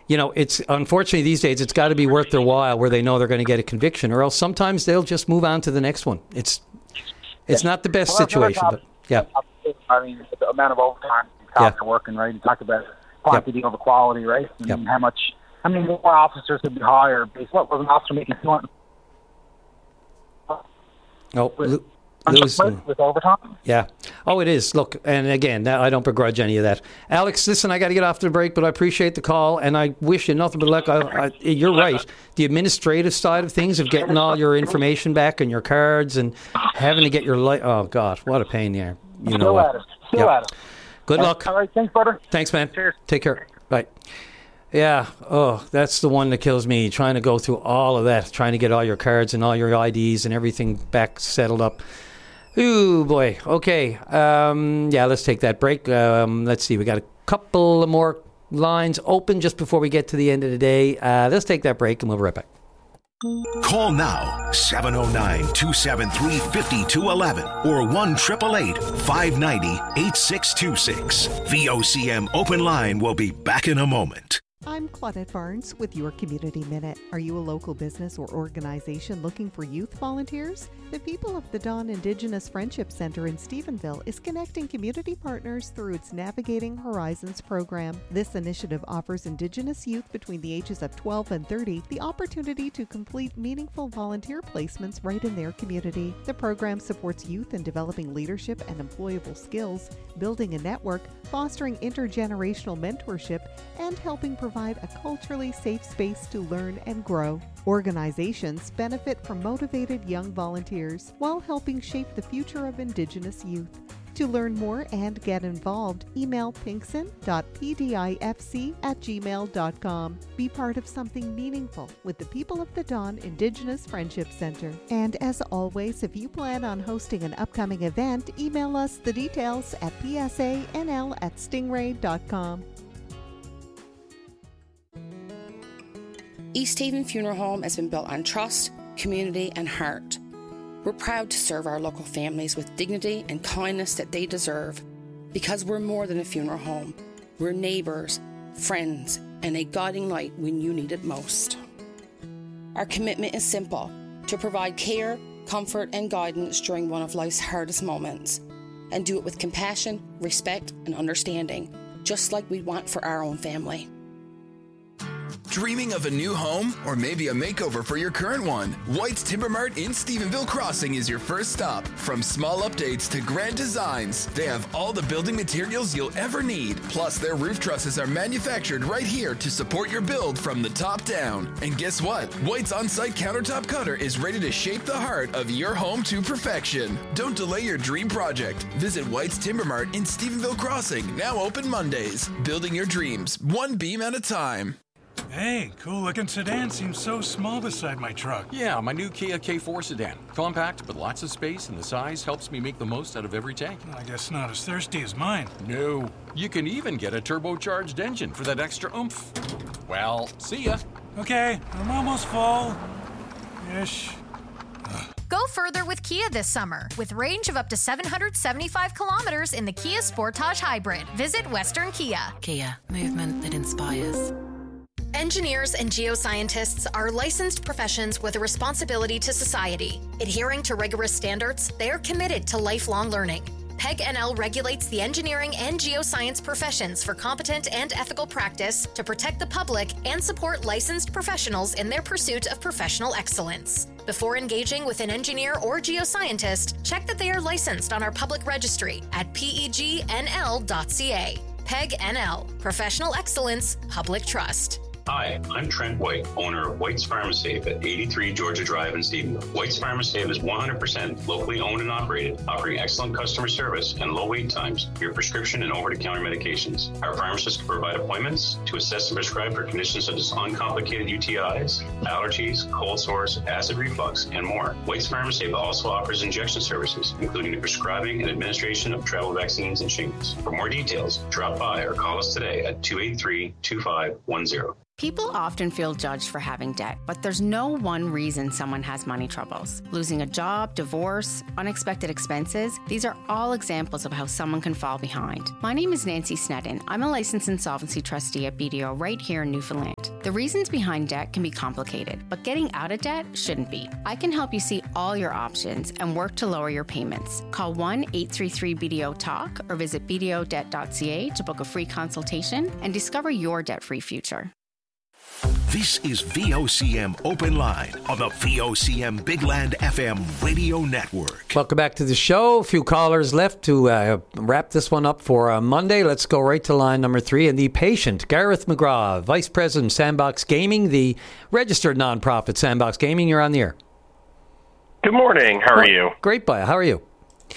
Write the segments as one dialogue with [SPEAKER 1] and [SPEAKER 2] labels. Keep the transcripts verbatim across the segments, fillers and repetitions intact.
[SPEAKER 1] you know, it's unfortunately these days it's got to be worth their while where they know they're going to get a conviction, or else sometimes they'll just move on to the next one. It's it's not the best well, situation, but yeah.
[SPEAKER 2] I mean, the amount of overtime cops yeah. are working, right? You talk about quantity yep. over quality, right? I mean, yep. how much, how many more officers could be hired? What was an officer making two hundred?
[SPEAKER 1] Oh,
[SPEAKER 2] with, Lewis, with overtime?
[SPEAKER 1] Yeah. Oh, it is. Look, and again, I don't begrudge any of that. Alex, listen, I got to get off the break, but I appreciate the call, and I wish you nothing but luck. I, I, you're right. The administrative side of things, of getting all your information back and your cards and having to get your light. Oh, God, what a pain there. You know
[SPEAKER 2] Still
[SPEAKER 1] what?
[SPEAKER 2] At it. Still yep. at it.
[SPEAKER 1] Good luck.
[SPEAKER 2] All right. Thanks, brother.
[SPEAKER 1] Thanks, man.
[SPEAKER 2] Cheers.
[SPEAKER 1] Take care. Bye. Yeah. Oh, that's the one that kills me. Trying to go through all of that, trying to get all your cards and all your I Ds and everything back settled up. Ooh, boy. Okay. Um, yeah, let's take that break. Um, let's see. We got a couple more lines open just before we get to the end of the day. Uh, let's take that break and we'll be right back.
[SPEAKER 3] Call now, seven oh nine, two seven three, five two one one or one eight eight eight, five nine zero, eight six two six. V O C M Open Line will be back in a moment.
[SPEAKER 4] I'm Claudette Barnes with your Community Minute. Are you a local business or organization looking for youth volunteers? The People of the Don Indigenous Friendship Center in Stephenville is connecting community partners through its Navigating Horizons program. This initiative offers Indigenous youth between the ages of twelve and thirty the opportunity to complete meaningful volunteer placements right in their community. The program supports youth in developing leadership and employable skills, building a network, fostering intergenerational mentorship, and helping provide a culturally safe space to learn and grow. Organizations benefit from motivated young volunteers while helping shape the future of Indigenous youth. To learn more and get involved, email pinkson dot p d i f c at gmail dot com. Be part of something meaningful with the People of the Don Indigenous Friendship Center. And as always, if you plan on hosting an upcoming event, email us the details at p s a n l at stingray dot com.
[SPEAKER 5] East Haven Funeral Home has been built on trust, community, and heart. We're proud to serve our local families with dignity and kindness that they deserve. Because we're more than a funeral home. We're neighbours, friends, and a guiding light when you need it most. Our commitment is simple: to provide care, comfort, and guidance during one of life's hardest moments. And do it with compassion, respect, and understanding, just like we want for our own family.
[SPEAKER 6] Dreaming of a new home or maybe a makeover for your current one? White's Timber Mart in Stephenville Crossing is your first stop. From small updates to grand designs, they have all the building materials you'll ever need. Plus, their roof trusses are manufactured right here to support your build from the top down. And guess what? White's on-site countertop cutter is ready to shape the heart of your home to perfection. Don't delay your dream project. Visit White's Timber Mart in Stephenville Crossing, now open Mondays. Building your dreams, one beam at a time.
[SPEAKER 7] Hey, cool-looking sedan seems so small beside my truck.
[SPEAKER 8] Yeah, my new Kia K four sedan. Compact, but lots of space, and the size helps me make the most out of every tank.
[SPEAKER 7] I guess not as thirsty as mine.
[SPEAKER 8] No. You can even get a turbocharged engine for that extra oomph. Well, see ya.
[SPEAKER 7] Okay, I'm almost full. Ish.
[SPEAKER 9] Go further with Kia this summer with range of up to seven hundred seventy-five kilometers in the Kia Sportage Hybrid. Visit Western Kia.
[SPEAKER 10] Kia, movement that inspires.
[SPEAKER 9] Engineers and geoscientists are licensed professions with a responsibility to society. Adhering to rigorous standards, they are committed to lifelong learning. P E G N L regulates the engineering and geoscience professions for competent and ethical practice to protect the public and support licensed professionals in their pursuit of professional excellence. Before engaging with an engineer or geoscientist, check that they are licensed on our public registry at P E G N L dot C A. P E G N L, Professional Excellence, Public Trust.
[SPEAKER 11] Hi, I'm Trent White, owner of White's Pharmasafe at eighty-three Georgia Drive in Stephenville. White's Pharmasafe is one hundred percent locally owned and operated, offering excellent customer service and low wait times for your prescription and over-the-counter medications. Our pharmacists can provide appointments to assess and prescribe for conditions such as uncomplicated U T Is, allergies, cold sores, acid reflux, and more. White's Pharmasafe also offers injection services, including the prescribing and administration of travel vaccines and shingles. For more details, drop by or call us today at two eight three, two five one zero.
[SPEAKER 12] People often feel judged for having debt, but there's no one reason someone has money troubles. Losing a job, divorce, unexpected expenses, these are all examples of how someone can fall behind. My name is Nancy Snedden. I'm a licensed insolvency trustee at B D O right here in Newfoundland. The reasons behind debt can be complicated, but getting out of debt shouldn't be. I can help you see all your options and work to lower your payments. Call one eight three three B D O talk or visit b d o debt dot c a to book a free consultation and discover your debt-free future.
[SPEAKER 3] This is V O C M Open Line on the V O C M Big Land F M radio network.
[SPEAKER 1] Welcome back to the show. A few callers left to uh, wrap this one up for uh, Monday. Let's go right to line number three. And the patient, Gareth McGraw, Vice President, Sandbox Gaming, the registered nonprofit Sandbox Gaming. You're on the air.
[SPEAKER 13] Good morning. How are
[SPEAKER 1] well,
[SPEAKER 13] you?
[SPEAKER 1] Great, Baya. How are you?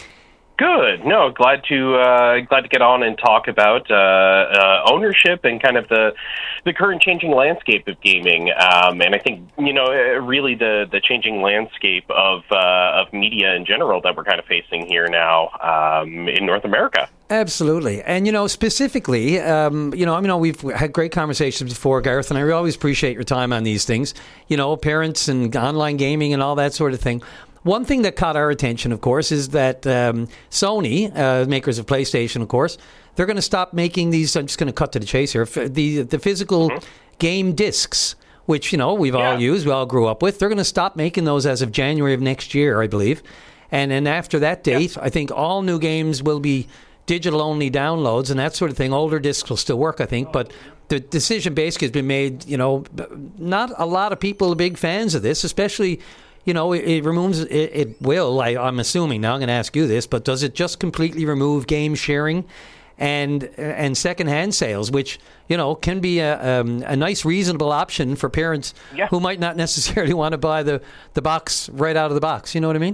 [SPEAKER 13] Good. No, glad to uh, glad to get on and talk about uh, uh, ownership and kind of the the current changing landscape of gaming. Um, and I think you know really the the changing landscape of uh, of media in general that we're kind of facing here now um, in North America.
[SPEAKER 1] Absolutely. And, you know, specifically, um, you know, I mean, we've had great conversations before, Gareth, and I always appreciate your time on these things, you know, parents and online gaming and all that sort of thing. One thing that caught our attention, of course, is that um, Sony, uh, makers of PlayStation, of course, they're going to stop making these. I'm just going to cut to the chase here. The the physical mm-hmm. game discs, which, you know, we've yeah. all used, we all grew up with. They're going to stop making those as of January of next year, I believe. And then after that date, yeah. I think all new games will be digital-only downloads and that sort of thing. Older discs will still work, I think, but the decision basically has been made, you know, not a lot of people are big fans of this, especially... You know, it, it removes, it, it will, I, I'm assuming, now I'm going to ask you this, but does it just completely remove game sharing and and secondhand sales, which, you know, can be a, um, a nice, reasonable option for parents yeah. who might not necessarily want to buy the, the box right out of the box. You know what I mean?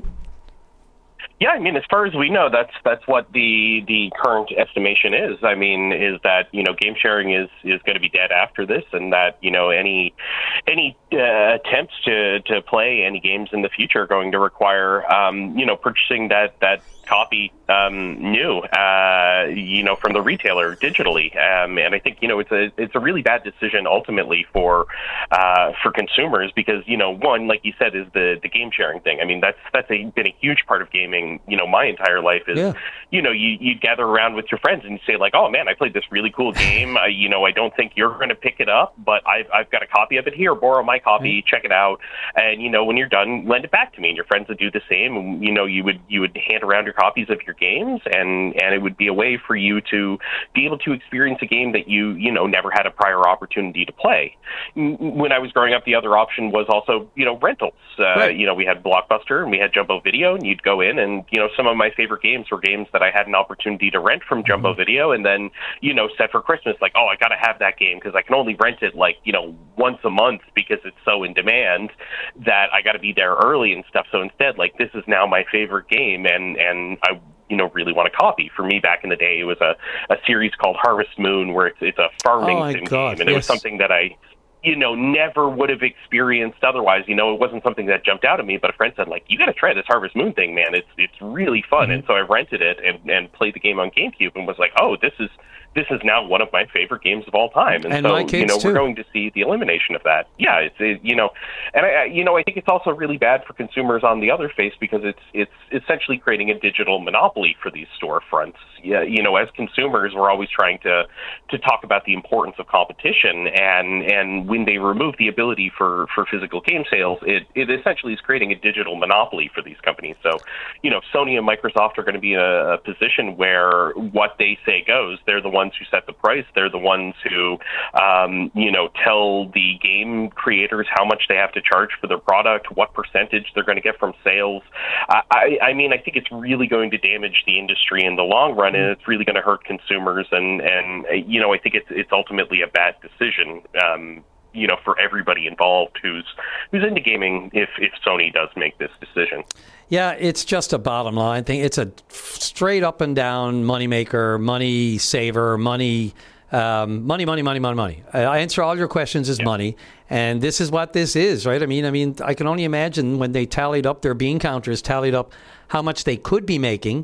[SPEAKER 13] Yeah, I mean, as far as we know, that's that's what the the current estimation is. I mean, is that, you know, game sharing is, is going to be dead after this, and that, you know, any any uh, attempts to, to play any games in the future are going to require, um, you know, purchasing that, that copy um, new, uh, you know, from the retailer digitally. Um, and I think, you know, it's a it's a really bad decision ultimately for uh, for consumers because, you know, one, like you said, is the, the game sharing thing. I mean, that's that's a, been a huge part of gaming, you know, my entire life is, yeah. you know, you, you gather around with your friends and you say like, oh man, I played this really cool game. I, you know, I don't think you're going to pick it up, but I've, I've got a copy of it here, borrow my copy, mm-hmm. check it out. And, you know, when you're done, lend it back to me, and your friends would do the same. And, you know, you would, you would hand around your copies of your games, and, and it would be a way for you to be able to experience a game that you, you know, never had a prior opportunity to play. When I was growing up, the other option was also, you know, rentals. Uh, right. You know, we had Blockbuster and we had Jumbo Video, and you'd go in and, you know, some of my favorite games were games that I had an opportunity to rent from Jumbo mm-hmm. Video, and then, you know, set for Christmas, like, oh, I got to have that game because I can only rent it like, you know, once a month because it's so in demand that I got to be there early and stuff. So instead, like, this is now my favorite game, and, and I, you know, really want a copy. For me, back in the day, it was a, a series called Harvest Moon, where it's, it's a farming
[SPEAKER 1] oh
[SPEAKER 13] sim
[SPEAKER 1] God,
[SPEAKER 13] game, and
[SPEAKER 1] yes.
[SPEAKER 13] it was something that I, you know, never would have experienced otherwise. You know, it wasn't something that jumped out at me, but a friend said, like, you got to try this Harvest Moon thing, man. It's it's really fun. Mm-hmm. And so I rented it and, and played the game on GameCube and was like, oh, this is this is now one of my favorite games of all time. And,
[SPEAKER 1] and
[SPEAKER 13] so,
[SPEAKER 1] my kids
[SPEAKER 13] you know,
[SPEAKER 1] too.
[SPEAKER 13] we're going to see the elimination of that. Yeah, it's, it, you know, and, I, you know, I think it's also really bad for consumers on the other face because it's it's essentially creating a digital monopoly for these storefronts. Yeah, you know, as consumers, we're always trying to to talk about the importance of competition, and and when they remove the ability for, for physical game sales, it, it essentially is creating a digital monopoly for these companies. So, you know, Sony and Microsoft are going to be in a, a position where what they say goes. They're the ones who set the price. They're the ones who, um, you know, tell the game creators how much they have to charge for their product, what percentage they're going to get from sales. I, I, I mean, I think it's really going to damage the industry in the long run, and it's really going to hurt consumers. And, and you know, I think it's it's ultimately a bad decision. Um, you know, for everybody involved who's who's into gaming, if, if Sony does make this decision.
[SPEAKER 1] Yeah, it's just a bottom line thing. It's a straight up and down moneymaker, money saver, money, um, money, money, money, money, money. I answer all your questions as yeah. money, and this is what this is, right? I mean, I mean, I can only imagine when they tallied up their bean counters, tallied up how much they could be making.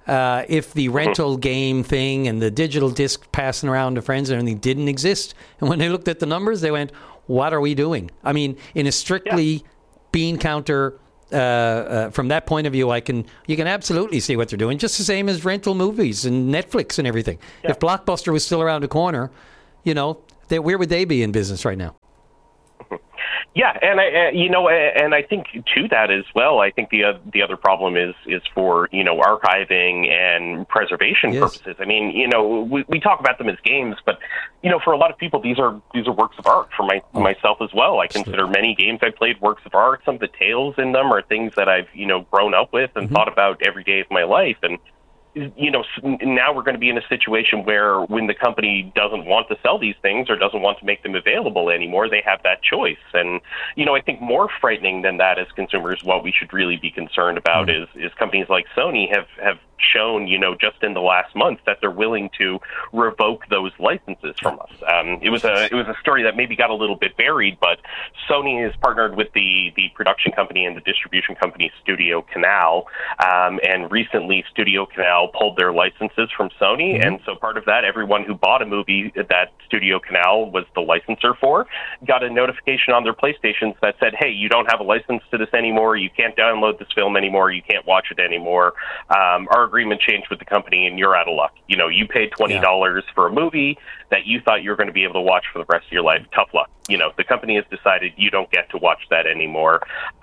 [SPEAKER 1] uh, if the rental game thing and the digital disc passing around to friends and everything didn't exist. And when they looked at the numbers, they went, what are we doing? I mean, in a strictly yeah. bean counter, uh, uh, from that point of view, I can you can absolutely see what they're doing. Just the same as rental movies and Netflix and everything. Yeah. If Blockbuster was still around the corner, you know, they, where would they be in business right now?
[SPEAKER 13] Yeah, and I, you know, and I think to that as well. I think the uh, the other problem is is for you know archiving and preservation yes. purposes. I mean, you know, we, we talk about them as games, but you know, for a lot of people, these are these are works of art. For my oh. myself as well, I consider many games I played works of art. Some of the tales in them are things that I've you know grown up with and mm-hmm. thought about every day of my life. And you know, now we're going to be in a situation where when the company doesn't want to sell these things or doesn't want to make them available anymore, they have that choice. And, you know, I think more frightening than that as consumers, what we should really be concerned about mm-hmm. is, is companies like Sony have, have shown, you know, just in the last month that they're willing to revoke those licenses from us. Um, it was a it was a story that maybe got a little bit buried, but Sony has partnered with the, the production company and the distribution company Studio Canal, um, and recently Studio Canal pulled their licenses from Sony, mm-hmm. and so part of that, everyone who bought a movie that Studio Canal was the licensor for got a notification on their PlayStations that said, hey, you don't have a license to this anymore, you can't download this film anymore, you can't watch it anymore. Um, our agreement changed with the company and you're out of luck. You know, you paid twenty dollars yeah. for a movie that you thought you were going to be able to watch for the rest of your life. Tough luck. You know, the company has decided you don't get to watch that anymore.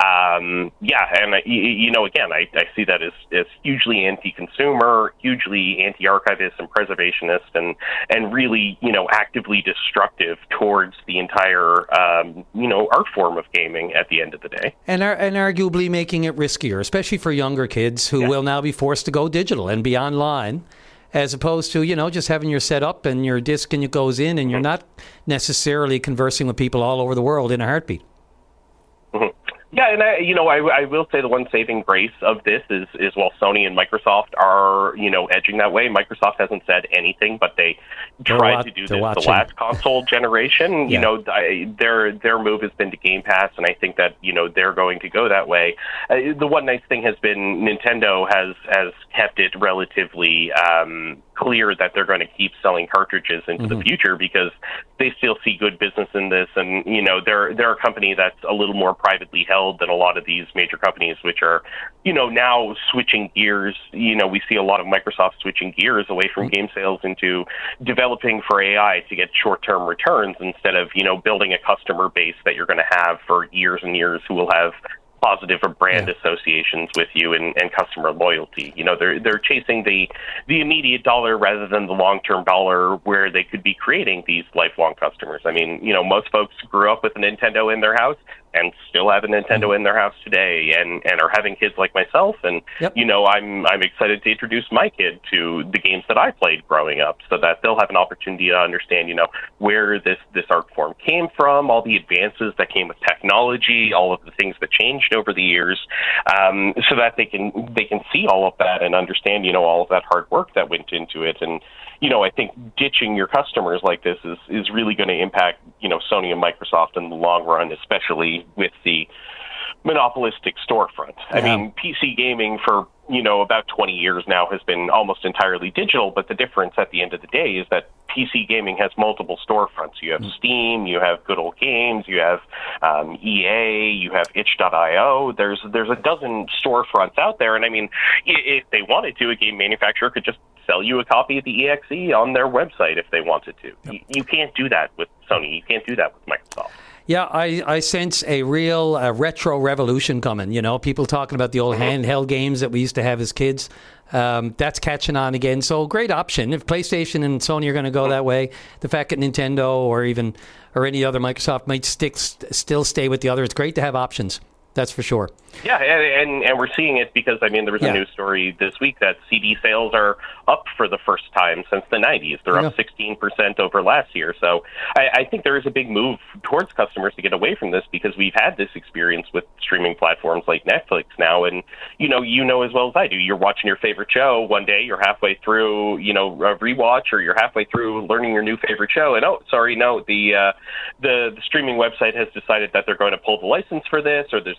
[SPEAKER 13] Um, yeah, and, uh, you, you know, again, I, I see that as, as hugely anti-consumer, hugely anti-archivist and preservationist, and, and really, you know, actively destructive towards the entire, um, you know, art form of gaming at the end of the day.
[SPEAKER 1] And, are, and arguably making it riskier, especially for younger kids who yeah. will now be forced to go digital and be online, as opposed to, you know, just having your setup and your disc and it goes in and you're not necessarily conversing with people all over the world in a heartbeat.
[SPEAKER 13] Mm-hmm. Yeah, and I, you know, I, I will say the one saving grace of this is, is while Sony and Microsoft are, you know, edging that way, Microsoft hasn't said anything, but they tried to do this watching. the last console generation. Yeah. You know, I, their their move has been to Game Pass, and I think that, you know, they're going to go that way. Uh, the one nice thing has been Nintendo has, has kept it relatively um, clear that they're going to keep selling cartridges into mm-hmm. the future because they still see good business in this, and, you know, they're, they're a company that's a little more privately held than a lot of these major companies, which are, you know, now switching gears. You know, we see a lot of Microsoft switching gears away from game sales into developing for A I to get short-term returns instead of, you know, building a customer base that you're going to have for years and years who will have positive or brand yeah. associations with you and, and customer loyalty. You know, they're they're chasing the the immediate dollar rather than the long-term dollar where they could be creating these lifelong customers. I mean, you know, most folks grew up with a Nintendo in their house and still have a Nintendo mm-hmm. in their house today, and, and are having kids like myself. And, yep. you know, I'm I'm excited to introduce my kid to the games that I played growing up so that they'll have an opportunity to understand, you know, where this, this art form came from, all the advances that came with technology, all of the things that changed over the years, um, so that they can they can see all of that and understand, you know, all of that hard work that went into it. And, you know, I think ditching your customers like this is, is really going to impact, you know, Sony and Microsoft in the long run, especially with the monopolistic storefront. Yeah. I mean, P C gaming for, you know, about twenty years now has been almost entirely digital, but the difference at the end of the day is that P C gaming has multiple storefronts. You have mm. Steam, you have Good Old Games, you have um, E A, you have itch dot io. There's there's a dozen storefronts out there, and I mean, if they wanted to, a game manufacturer could just sell you a copy of the E X E on their website if they wanted to. Yep. You, you can't do that with Sony. You can't do that with Microsoft.
[SPEAKER 1] Yeah, I, I sense a real uh, retro revolution coming. You know, people talking about the old mm-hmm. handheld games that we used to have as kids. Um, that's catching on again. So great option. If PlayStation and Sony are going to go mm-hmm. that way, the fact that Nintendo or even or any other Microsoft might stick st- still stay with the other, it's great to have options. That's for sure.
[SPEAKER 13] Yeah, and, and, and we're seeing it because, I mean, there was a yeah. news story this week that C D sales are up for the first time since the nineties. They're up sixteen percent over last year. So I, I think there is a big move towards customers to get away from this because we've had this experience with streaming platforms like Netflix now. And, you know, you know as well as I do, you're watching your favorite show one day, you're halfway through, you know, a rewatch, or you're halfway through learning your new favorite show. And, oh, sorry, no, the, uh, the, the streaming website has decided that they're going to pull the license for this, or there's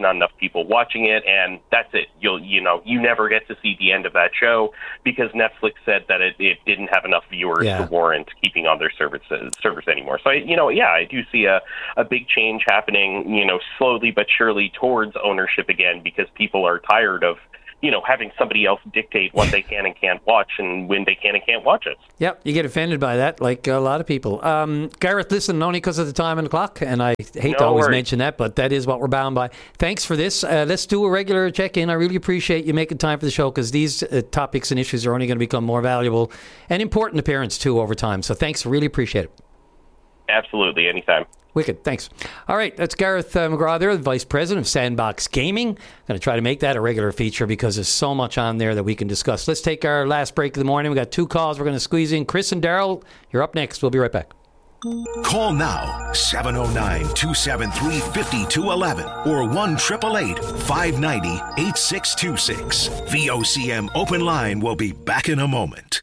[SPEAKER 13] not enough people watching it, and that's it. You'll, you know, you never get to see the end of that show because Netflix said that it, it didn't have enough viewers
[SPEAKER 1] Yeah.
[SPEAKER 13] to warrant keeping on their services servers anymore. So, I, you know, yeah, I do see a, a big change happening, you know, slowly but surely towards ownership again, because people are tired of, you know, having somebody else dictate what they can and can't watch and when they can and can't watch it.
[SPEAKER 1] Yep, you get offended by that, like a lot of people. Um, Gareth, listen, only because of the time and the clock, and I hate
[SPEAKER 13] No
[SPEAKER 1] to always
[SPEAKER 13] worries.
[SPEAKER 1] mention that, but that is what we're bound by. Thanks for this. Uh, let's do a regular check-in. I really appreciate you making time for the show, because these uh, topics and issues are only going to become more valuable and important to parents, too, over time. So thanks, really appreciate it.
[SPEAKER 13] Absolutely, anytime.
[SPEAKER 1] Wicked, thanks. All right, that's Gareth uh, McGraw there, the Vice President of Sandbox Gaming. Going to try to make that a regular feature because there's so much on there that we can discuss. Let's take our last break of the morning. We've got two calls we're going to squeeze in. Chris and Daryl, you're up next. We'll be right back.
[SPEAKER 3] Call now, seven oh nine, two seven three, five two one one or one eight eight eight, five nine zero, eight six two six. V O C M Open Line will be back in a moment.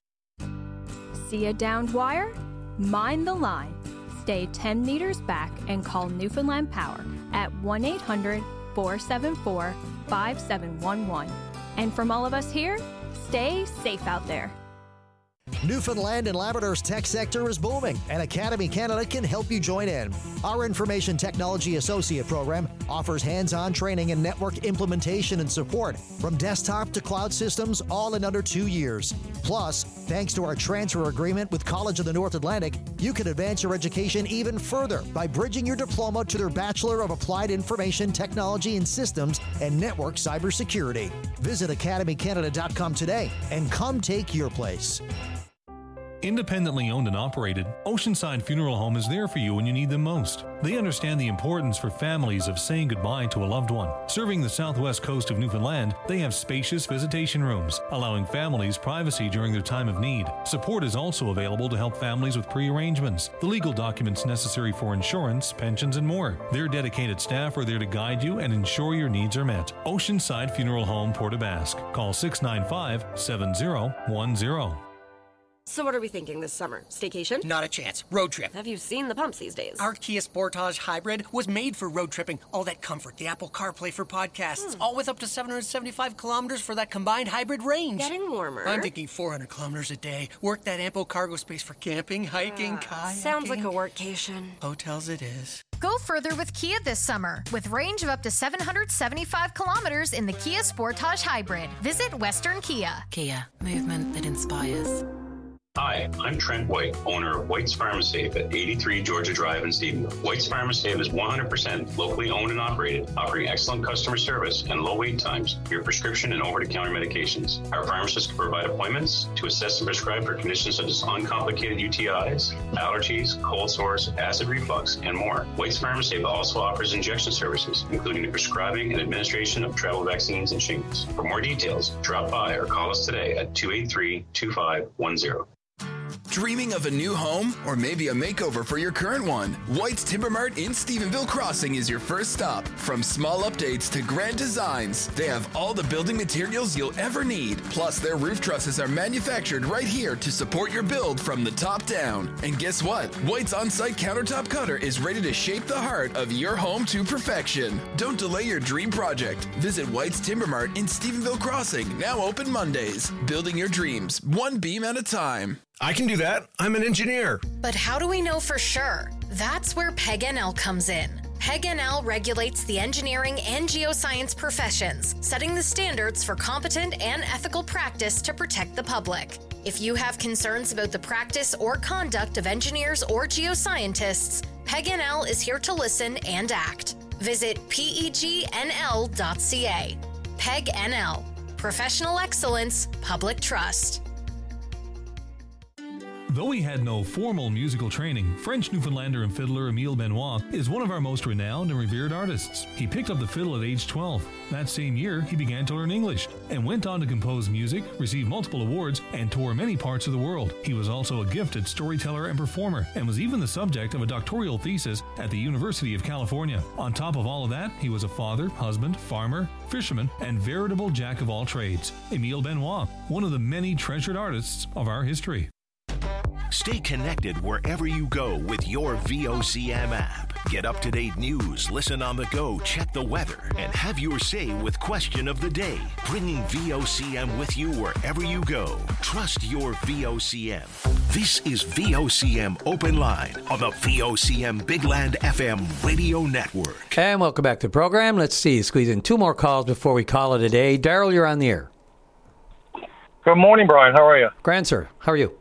[SPEAKER 14] See a downed wire? Mind the line. Stay ten meters back and call Newfoundland Power at one eight hundred, four seven four, five seven one one. And from all of us here, stay safe out there.
[SPEAKER 15] Newfoundland and Labrador's tech sector is booming, and Academy Canada can help you join in. Our Information Technology Associate program offers hands-on training in network implementation and support, from desktop to cloud systems, all in under two years. Plus, thanks to our transfer agreement with College of the North Atlantic, you can advance your education even further by bridging your diploma to their Bachelor of Applied Information Technology and Systems and Network Cybersecurity. Visit academy canada dot com today and come take your place.
[SPEAKER 16] Independently owned and operated, Oceanside Funeral Home is there for you when you need them most. They understand the importance for families of saying goodbye to a loved one. Serving the southwest coast of Newfoundland, they have spacious visitation rooms, allowing families privacy during their time of need. Support is also available to help families with pre-arrangements, the legal documents necessary for insurance, pensions, and more. Their dedicated staff are there to guide you and ensure your needs are met. Oceanside Funeral Home, Port aux Basques. Call six nine five, seven zero one zero.
[SPEAKER 17] So what are we thinking this summer? Staycation?
[SPEAKER 18] Not a chance. Road trip.
[SPEAKER 17] Have you seen the pumps these days?
[SPEAKER 18] Our Kia Sportage Hybrid was made for road tripping. All that comfort, the Apple CarPlay for podcasts, hmm. all with up to seven hundred seventy-five kilometers for that combined hybrid range.
[SPEAKER 17] Getting warmer.
[SPEAKER 18] I'm thinking four hundred kilometers a day. Work that ample cargo space for camping, hiking, uh, kayaking.
[SPEAKER 17] Sounds like a workcation.
[SPEAKER 18] Hotels it is.
[SPEAKER 9] Go further with Kia this summer with range of up to seven hundred seventy-five kilometers in the Kia Sportage Hybrid. Visit Western Kia.
[SPEAKER 10] Kia, movement that inspires.
[SPEAKER 11] Hi, I'm Trent White, owner of White's Pharmasafe at eighty-three Georgia Drive in Stephenville. White's Pharmasafe is one hundred percent locally owned and operated, offering excellent customer service and low wait times for your prescription and over-the-counter medications. Our pharmacists can provide appointments to assess and prescribe for conditions such as uncomplicated U T Is, allergies, cold sores, acid reflux, and more. White's Pharmasafe also offers injection services, including the prescribing and administration of travel vaccines and shingles. For more details, drop by or call us today at two eight three, two five one zero.
[SPEAKER 6] Dreaming of a new home or maybe a makeover for your current one? White's Timber Mart in Stephenville Crossing is your first stop. From small updates to grand designs, they have all the building materials you'll ever need. Plus, their roof trusses are manufactured right here to support your build from the top down. And guess what? White's on-site countertop cutter is ready to shape the heart of your home to perfection. Don't delay your dream project. Visit White's Timber Mart in Stephenville Crossing, now open Mondays. Building your dreams, one beam at a time.
[SPEAKER 19] I can do that. I'm an engineer.
[SPEAKER 9] But how do we know for sure? That's where P E G N L comes in. P E G N L regulates the engineering and geoscience professions, setting the standards for competent and ethical practice to protect the public. If you have concerns about the practice or conduct of engineers or geoscientists, P E G N L is here to listen and act. Visit P E G N L dot C A. P E G N L. Professional excellence, public trust.
[SPEAKER 16] Though he had no formal musical training, French Newfoundlander and fiddler Emile Benoit is one of our most renowned and revered artists. He picked up the fiddle at age twelve. That same year, he began to learn English and went on to compose music, receive multiple awards, and tour many parts of the world. He was also a gifted storyteller and performer, and was even the subject of a doctoral thesis at the University of California. On top of all of that, he was a father, husband, farmer, fisherman, and veritable jack of all trades. Emile Benoit, one of the many treasured artists of our history.
[SPEAKER 3] Stay connected wherever you go with your V O C M app. Get up-to-date news, listen on the go, check the weather, and have your say with Question of the Day. Bringing V O C M with you wherever you go. Trust your V O C M. This is V O C M Open Line on the V O C M Big Land F M radio network.
[SPEAKER 1] And welcome back to the program. Let's see, squeeze in two more calls before we call it a day. Daryl, you're on the air.
[SPEAKER 20] Good morning, Brian. How are you?
[SPEAKER 1] Grand, sir. How are you?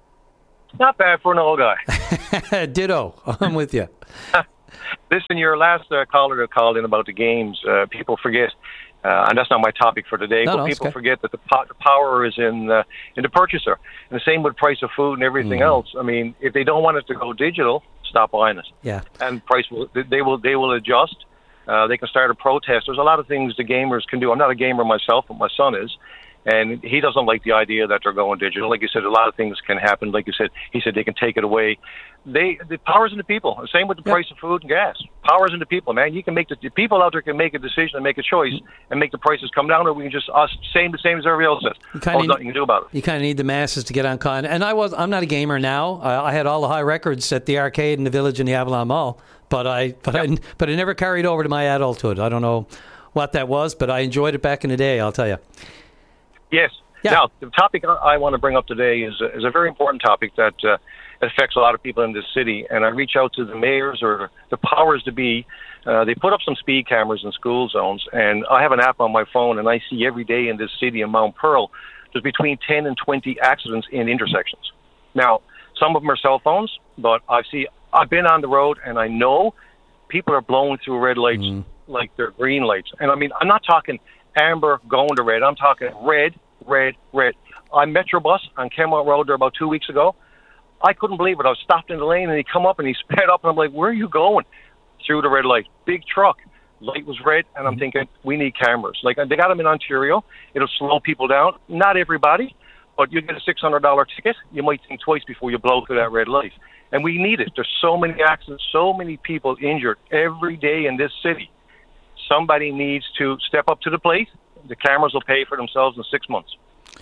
[SPEAKER 20] Not bad for an old guy.
[SPEAKER 1] Ditto. I'm with you.
[SPEAKER 20] Listen, your last uh, caller that called in about the games, uh, people forget, uh, and that's not my topic for today,
[SPEAKER 1] no,
[SPEAKER 20] but
[SPEAKER 1] no,
[SPEAKER 20] people
[SPEAKER 1] okay.
[SPEAKER 20] forget that the, po- the power is in uh, in the purchaser. And the same with price of food and everything
[SPEAKER 1] mm.
[SPEAKER 20] else. I mean, if they don't want it to go digital, stop buying it.
[SPEAKER 1] Yeah.
[SPEAKER 20] And price will they will they will adjust. Uh, they can start a protest. There's a lot of things the gamers can do. I'm not a gamer myself, but my son is. And he doesn't like the idea that they're going digital. Like you said, a lot of things can happen. Like you said, he said they can take it away. They the power's in the people. Same with the yep. price of food and gas. Power's in the people, man. You can make the, the people out there can make a decision and make a choice and make the prices come down, or we can just us same the same as everybody else says.
[SPEAKER 1] You
[SPEAKER 20] There's nothing you can do about it.
[SPEAKER 1] You kind of need the masses to get on con. And I was I'm not a gamer now. I, I had all the high records at the arcade in the Village in the Avalon Mall, but I but yep. I but I never carried over to my adulthood. I don't know what that was, but I enjoyed it back in the day. I'll tell you.
[SPEAKER 20] Yes.
[SPEAKER 1] Yeah.
[SPEAKER 20] Now, the topic I want to bring up today is a, is a very important topic that uh, affects a lot of people in this city. And I reach out to the mayors or the powers to be. Uh, they put up some speed cameras in school zones, and I have an app on my phone, and I see every day in this city in Mount Pearl, there's between ten and twenty accidents in intersections. Now, some of them are cell phones, but I see I've been on the road, and I know people are blowing through red lights mm. like they're green lights. And I mean, I'm not talking amber going to red. I'm talking red. Red, red. On Metrobus on Kenmont Road there about two weeks ago. I couldn't believe it. I was stopped in the lane, and he come up and he sped up, and I'm like, where are you going? Through the red light. Big truck. Light was red, and I'm thinking, we need cameras. Like, they got them in Ontario. It'll slow people down. Not everybody, but you get a six hundred dollars ticket, you might think twice before you blow through that red light. And we need it. There's so many accidents, so many people injured every day in this city. Somebody needs to step up to the plate. The cameras will pay for themselves in six months.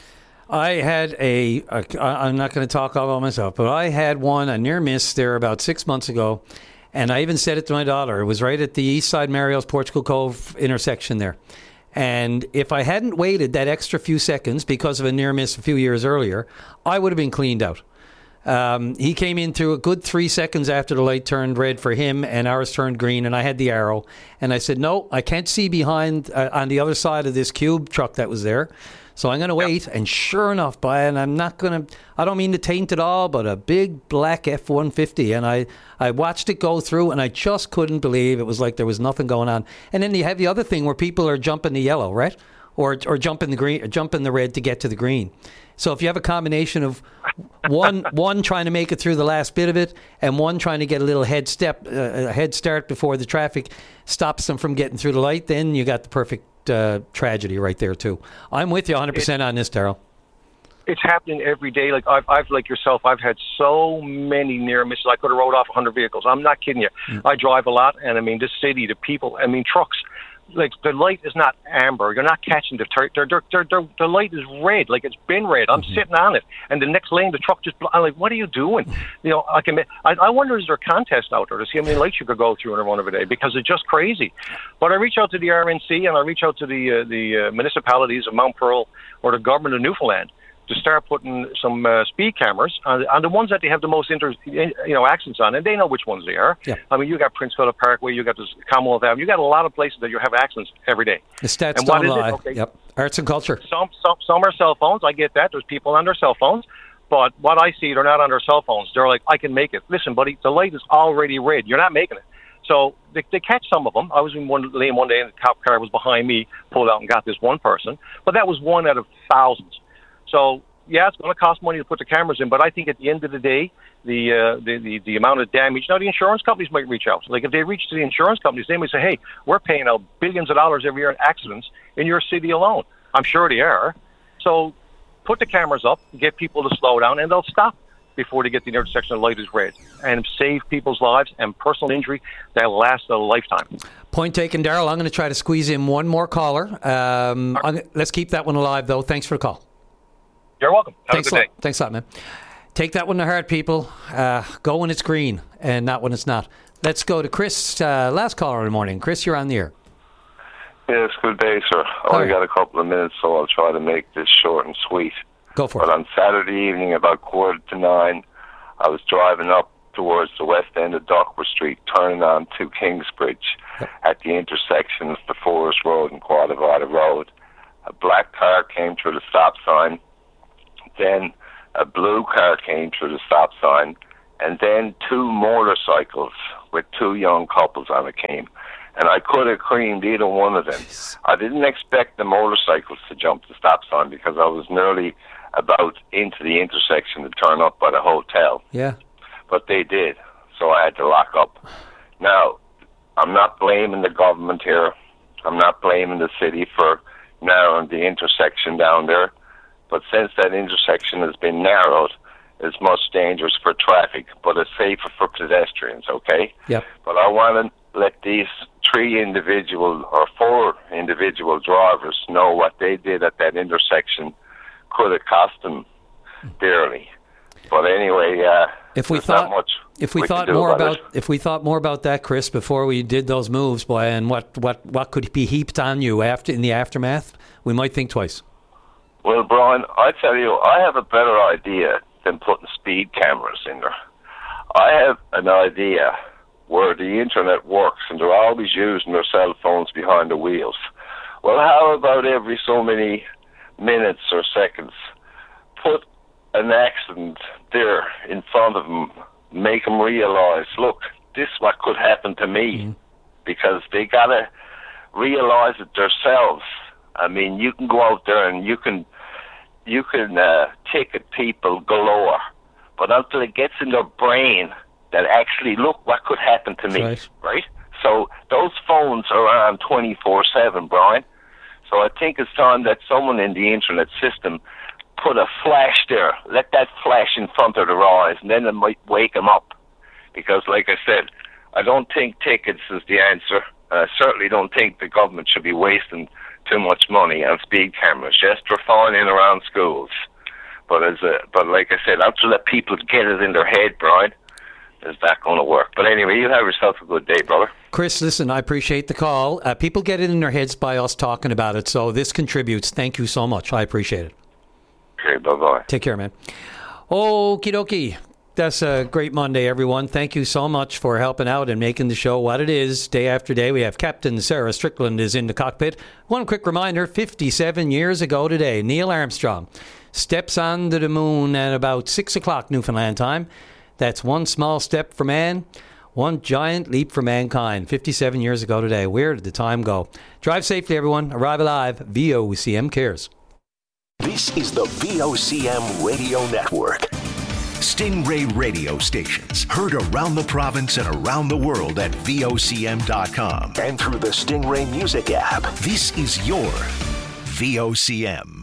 [SPEAKER 1] I had a, a I'm not going to talk all about myself, but I had one, a near miss there about six months ago, and I even said it to my daughter. It was right at the East Side Mario's Portugal Cove intersection there. And if I hadn't waited that extra few seconds because of a near miss a few years earlier, I would have been cleaned out. Um, he came in through a good three seconds after the light turned red for him and ours turned green, and I had the arrow. And I said, no, I can't see behind uh, on the other side of this cube truck that was there. So I'm going to wait. Yep. And sure enough, Brian, I'm not going to, I don't mean to taint it all, but a big black F one fifty. And I, I watched it go through, and I just couldn't believe it was like there was nothing going on. And then you have the other thing where people are jumping the yellow, right? Or or jumping the green, or jumping the red to get to the green. So if you have a combination of one one trying to make it through the last bit of it, and one trying to get a little head step, uh, a head start before the traffic stops them from getting through the light, then you got the perfect uh, tragedy right there too. I'm with you one hundred percent on this, Daryl.
[SPEAKER 20] It's happening every day. Like I've, I've, like yourself, I've had so many near misses. I could have rode off one hundred vehicles. I'm not kidding you. Mm. I drive a lot, and I mean, this city, the people, I mean, trucks. Like the light is not amber. You're not catching the tur- they're, they're, they're, they're, the light is red. Like it's been red. I'm mm-hmm. sitting on it, and the next lane the truck just. I'm like, what are you doing? You know, I can. I, I wonder is there a contest out there to see how many lights you could go through in a run of a day, because it's just crazy. But I reach out to the R N C and I reach out to the uh, the uh, municipalities of Mount Pearl or the government of Newfoundland to start putting some uh, speed cameras on, on the ones that they have the most inter, you know, accidents on, and they know which ones they are.
[SPEAKER 1] Yeah.
[SPEAKER 20] I mean, you got Prince Philip Parkway, you got this Commonwealth Avenue, you got a lot of places that you have accidents every day.
[SPEAKER 1] The stats
[SPEAKER 20] and
[SPEAKER 1] don't
[SPEAKER 20] what is
[SPEAKER 1] lie.
[SPEAKER 20] It? Okay.
[SPEAKER 1] Yep. Arts and culture.
[SPEAKER 20] Some, some some are cell phones. I get that. There's people on their cell phones. But what I see, they're not on their cell phones. They're like, I can make it. Listen, buddy, the light is already red. You're not making it. So they, they catch some of them. I was in one lane one day, and the cop car was behind me, pulled out and got this one person. But that was one out of thousands. So, yeah, it's going to cost money to put the cameras in, but I think at the end of the day, the, uh, the the the amount of damage. Now, the insurance companies might reach out. Like if they reach to the insurance companies, they might say, "Hey, we're paying out billions of dollars every year in accidents in your city alone." I'm sure they are. So, put the cameras up, get people to slow down, and they'll stop before they get the intersection of light is red, and save people's lives and personal injury that lasts a lifetime.
[SPEAKER 1] Point taken, Daryl. I'm going to try to squeeze in one more caller. Um, right. Let's keep that one alive, though. Thanks for the call.
[SPEAKER 20] You're welcome. Have
[SPEAKER 1] Thanks
[SPEAKER 20] a good day.
[SPEAKER 1] Thanks a lot, man. Take that one to heart, people. Uh, go when it's green and not when it's not. Let's go to Chris, uh, last caller in the morning. Chris, you're on the air.
[SPEAKER 21] Yes, good day, sir. I only got a couple of minutes, so I'll try to make this short and sweet.
[SPEAKER 1] Go for
[SPEAKER 21] but
[SPEAKER 1] it.
[SPEAKER 21] But on Saturday evening, about quarter to nine, I was driving up towards the west end of Duckworth Street, turning on to Kingsbridge yep. at the intersection of the Forest Road and Quadavada Road. A black car came through the stop sign. Then a blue car came through the stop sign. And then two motorcycles with two young couples on it came. And I could have creamed either one of them. I didn't expect the motorcycles to jump the stop sign because I was nearly about into the intersection to turn up by the hotel.
[SPEAKER 1] Yeah.
[SPEAKER 21] But they did, so I had to lock up. Now, I'm not blaming the government here. I'm not blaming the city for narrowing the intersection down there. But since that intersection has been narrowed, it's much dangerous for traffic, but it's safer for pedestrians, okay?
[SPEAKER 1] Yep.
[SPEAKER 21] But I want to let these three individual or four individual drivers know what they did at that intersection could have cost them dearly. But anyway, uh,
[SPEAKER 1] if we
[SPEAKER 21] there's
[SPEAKER 1] thought
[SPEAKER 21] not much
[SPEAKER 1] if we,
[SPEAKER 21] we
[SPEAKER 1] thought
[SPEAKER 21] can do
[SPEAKER 1] more
[SPEAKER 21] about,
[SPEAKER 1] about if we thought more about that, Chris, before we did those moves, boy, and what, what, what could be heaped on you after in the aftermath, we might think twice.
[SPEAKER 21] Well, Brian, I tell you, I have a better idea than putting speed cameras in there. I have an idea where the internet works and they're always using their cell phones behind the wheels. Well, how about every so many minutes or seconds, put an accident there in front of them, make them realize, look, this is what could happen to me, mm-hmm. because they got to realize it themselves. I mean, you can go out there and you can you can uh, ticket people galore, but until it gets in their brain that actually, look, what could happen to me, right? right? So those phones are on twenty-four seven, Brian. So I think it's time that someone in the internet system put a flash there, let that flash in front of their eyes, and then it might wake them up. Because, like I said, I don't think tickets is the answer. I certainly don't think the government should be wasting too much money on speed cameras, just for fun in around schools. But as a, but like I said, I have to let people get it in their head, Brian. Is that going to work? But anyway, you have yourself a good day, brother.
[SPEAKER 1] Chris, listen, I appreciate the call. Uh, people get it in their heads by us talking about it, so this contributes. Thank you so much. I appreciate it.
[SPEAKER 21] Okay, bye-bye.
[SPEAKER 1] Take care, man. Okie dokie. That's a great Monday, everyone. Thank you so much for helping out and making the show what it is. Day after day, we have Captain Sarah Strickland is in the cockpit. One quick reminder, fifty-seven years ago today, Neil Armstrong steps onto the moon at about six o'clock Newfoundland time. That's one small step for man, one giant leap for mankind. fifty-seven years ago today. Where did the time go? Drive safely, everyone. Arrive alive. V O C M cares.
[SPEAKER 3] This is the V O C M Radio Network. Stingray radio stations heard around the province and around the world at V O C M dot com and through the Stingray Music app. This is your V O C M.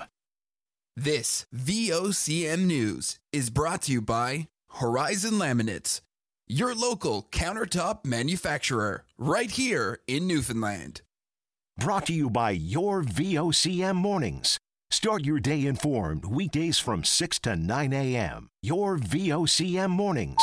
[SPEAKER 6] This V O C M News is brought to you by Horizon Laminates, your local countertop manufacturer, right here in Newfoundland.
[SPEAKER 3] Brought to you by your V O C M Mornings. Start your day informed weekdays from six to nine a.m. Your V O C M Mornings.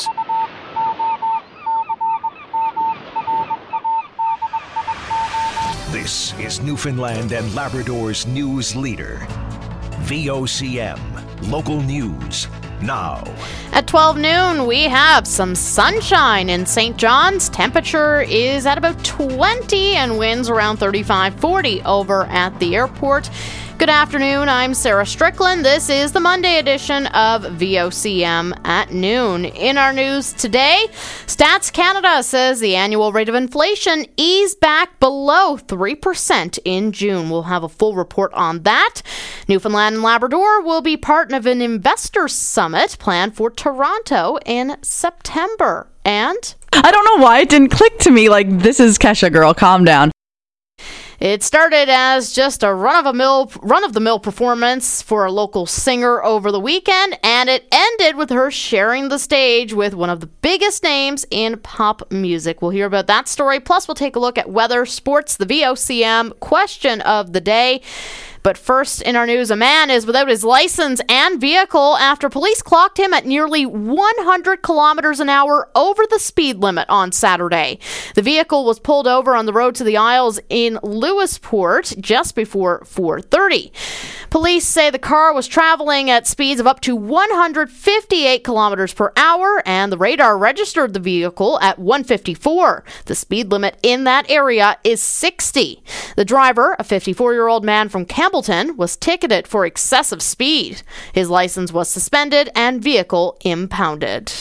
[SPEAKER 3] This is Newfoundland and Labrador's news leader. V O C M. Local news now.
[SPEAKER 22] At twelve noon, we have some sunshine in Saint John's. Temperature is at about twenty and winds around thirty-five forty over at the airport. Good afternoon, I'm Sarah Strickland. This is the Monday edition of V O C M at noon. In our news today, Stats Canada says the annual rate of inflation eased back below three percent in June. We'll have a full report on that. Newfoundland and Labrador will be part of an investor summit planned for Toronto in September. And
[SPEAKER 23] I don't know why it didn't click to me like, this is Kesha, girl, calm down.
[SPEAKER 22] It started as just a run-of-the-mill, run-of-the-mill performance for a local singer over the weekend, and it ended with her sharing the stage with one of the biggest names in pop music. We'll hear about that story, plus we'll take a look at weather, sports, the V O C M question of the day. But first in our news, a man is without his license and vehicle after police clocked him at nearly one hundred kilometers an hour over the speed limit on Saturday. The vehicle was pulled over on the road to the Isles in Lewisport just before four thirty. Police say the car was traveling at speeds of up to one hundred fifty-eight kilometers per hour, and the radar registered the vehicle at one fifty-four. The speed limit in that area is sixty. The driver, a fifty-four-year-old man from Campbellton, was ticketed for excessive speed. His license was suspended and vehicle impounded.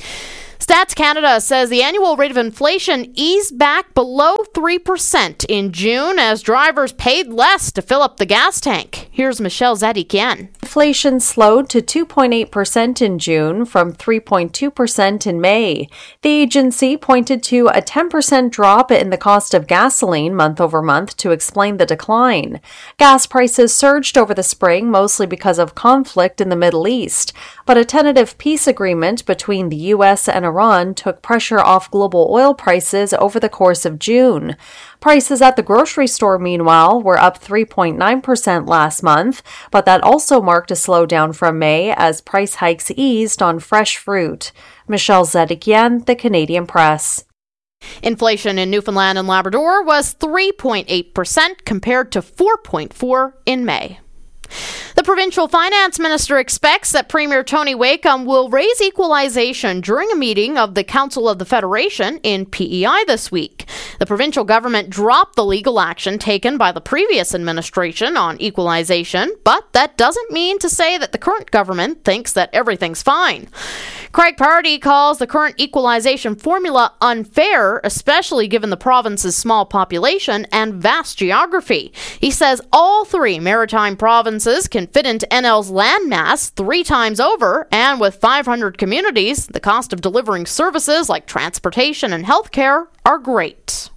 [SPEAKER 22] Stats Canada says the annual rate of inflation eased back below three percent in June as drivers paid less to fill up the gas tank. Here's Michelle Zadikian.
[SPEAKER 2] Inflation slowed to two point eight percent in June from three point two percent in May. The agency pointed to a ten percent drop in the cost of gasoline month over month to explain the decline. Gas prices surged over the spring mostly because of conflict in the Middle East, but a tentative peace agreement between the U S and Iran took pressure off global oil prices over the course of June. Prices at the grocery store, meanwhile, were up three point nine percent last month, but that also marked a slowdown from May as price hikes eased on fresh fruit. Michelle Zedikian, The Canadian Press.
[SPEAKER 22] Inflation in Newfoundland and Labrador was three point eight percent compared to four point four percent in May. The provincial finance minister expects that Premier Tony Wakeham will raise equalization during a meeting of the Council of the Federation in P E I this week. The provincial government dropped the legal action taken by the previous administration on equalization, but that doesn't mean to say that the current government thinks that everything's fine. Craig Party calls the current equalization formula unfair, especially given the province's small population and vast geography. He says all three maritime provinces can fit into N L's landmass three times over, and with five hundred communities, the cost of delivering services like transportation and healthcare are great.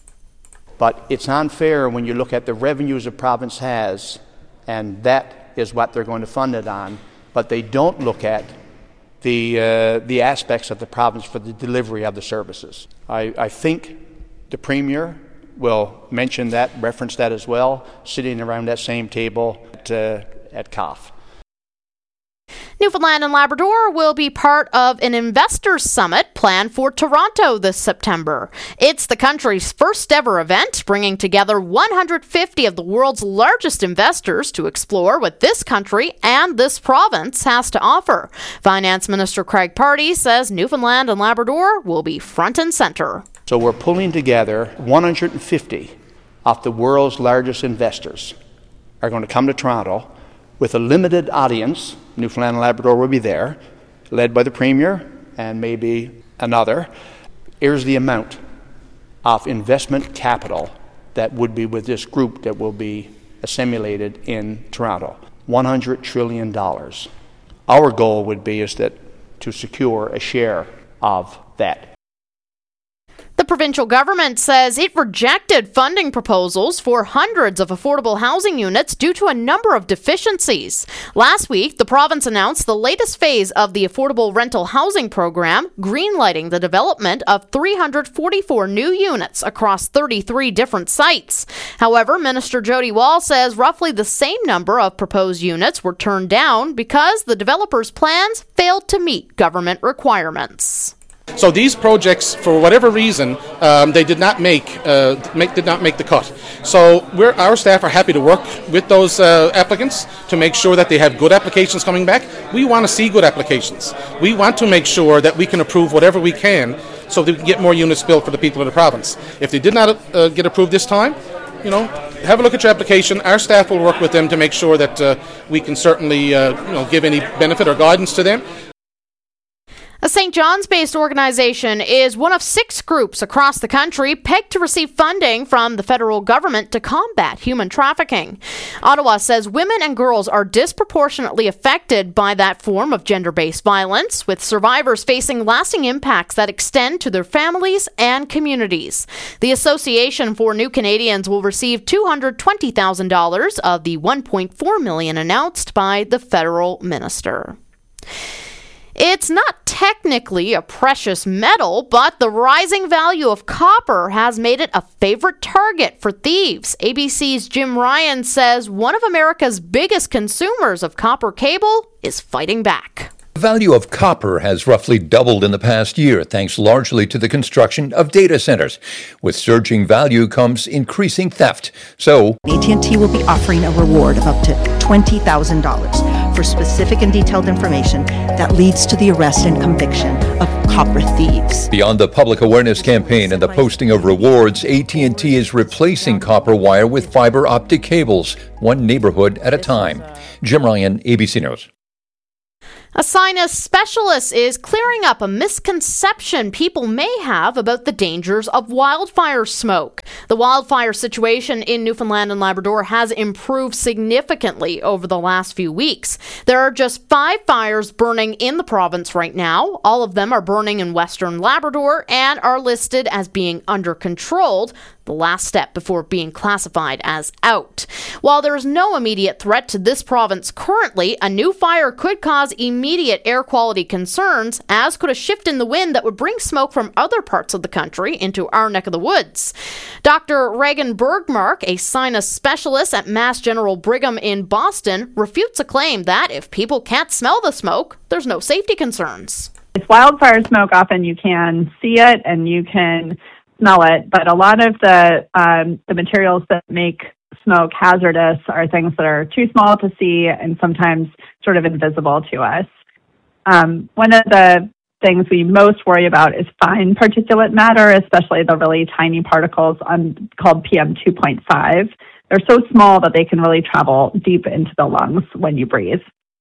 [SPEAKER 4] But it's unfair when you look at the revenues a province has, and that is what they're going to fund it on, but they don't look at the uh, the aspects of the province for the delivery of the services. I, I think the Premier will mention that, reference that as well, sitting around that same table at, uh, at C O F.
[SPEAKER 22] Newfoundland and Labrador will be part of an investors summit planned for Toronto this September. It's the country's first ever event, bringing together one hundred fifty of the world's largest investors to explore what this country and this province has to offer. Finance Minister Craig Party says Newfoundland and Labrador will be front and center.
[SPEAKER 4] So we're pulling together one hundred fifty of the world's largest investors are going to come to Toronto with a limited audience. Newfoundland and Labrador will be there, led by the Premier and maybe another. Here's the amount of investment capital that would be with this group that will be assimilated in Toronto. one hundred trillion dollars. Our goal would be is that to secure a share of that.
[SPEAKER 22] The provincial government says it rejected funding proposals for hundreds of affordable housing units due to a number of deficiencies. Last week, the province announced the latest phase of the Affordable Rental Housing Program, greenlighting the development of three hundred forty-four new units across thirty-three different sites. However, Minister Jody Wall says roughly the same number of proposed units were turned down because the developers' plans failed to meet government requirements.
[SPEAKER 5] So these projects, for whatever reason, um, they did not make, uh, make did not make the cut. So we're, our staff are happy to work with those uh, applicants to make sure that they have good applications coming back. We want to see good applications. We want to make sure that we can approve whatever we can so that we can get more units built for the people of the province. If they did not uh, get approved this time, you know, have a look at your application. Our staff will work with them to make sure that uh, we can certainly uh, you know, give any benefit or guidance to them.
[SPEAKER 22] A Saint John's-based organization is one of six groups across the country pegged to receive funding from the federal government to combat human trafficking. Ottawa says women and girls are disproportionately affected by that form of gender-based violence, with survivors facing lasting impacts that extend to their families and communities. The Association for New Canadians will receive two hundred twenty thousand dollars of the one point four million dollars announced by the federal minister. It's not technically a precious metal, but the rising value of copper has made it a favorite target for thieves. A B C's Jim Ryan says one of America's biggest consumers of copper cable is fighting back.
[SPEAKER 7] The value of copper has roughly doubled in the past year, thanks largely to the construction of data centers. With surging value comes increasing theft. So,
[SPEAKER 8] A T and T will be offering a reward of up to twenty thousand dollars for specific and detailed information that leads to the arrest and conviction of copper thieves.
[SPEAKER 7] Beyond the public awareness campaign and the posting of rewards, A T and T is replacing copper wire with fiber optic cables, one neighborhood at a time. Jim Ryan, A B C News.
[SPEAKER 22] A sinus specialist is clearing up a misconception people may have about the dangers of wildfire smoke. The wildfire situation in Newfoundland and Labrador has improved significantly over the last few weeks. There are just five fires burning in the province right now. All of them are burning in Western Labrador and are listed as being under controlled, the last step before being classified as out. While there is no immediate threat to this province currently, a new fire could cause immediate air quality concerns, as could a shift in the wind that would bring smoke from other parts of the country into our neck of the woods. Doctor Regan Bergmark, a sinus specialist at Mass General Brigham in Boston, refutes a claim that if people can't smell the smoke, there's no safety concerns.
[SPEAKER 12] It's wildfire smoke. Often you can see it and you can smell it, but a lot of the um, the materials that make smoke hazardous are things that are too small to see and sometimes sort of invisible to us. Um, one of the things we most worry about is fine particulate matter, especially the really tiny particles on, called P M two point five. They're so small that they can really travel deep into the lungs when you breathe.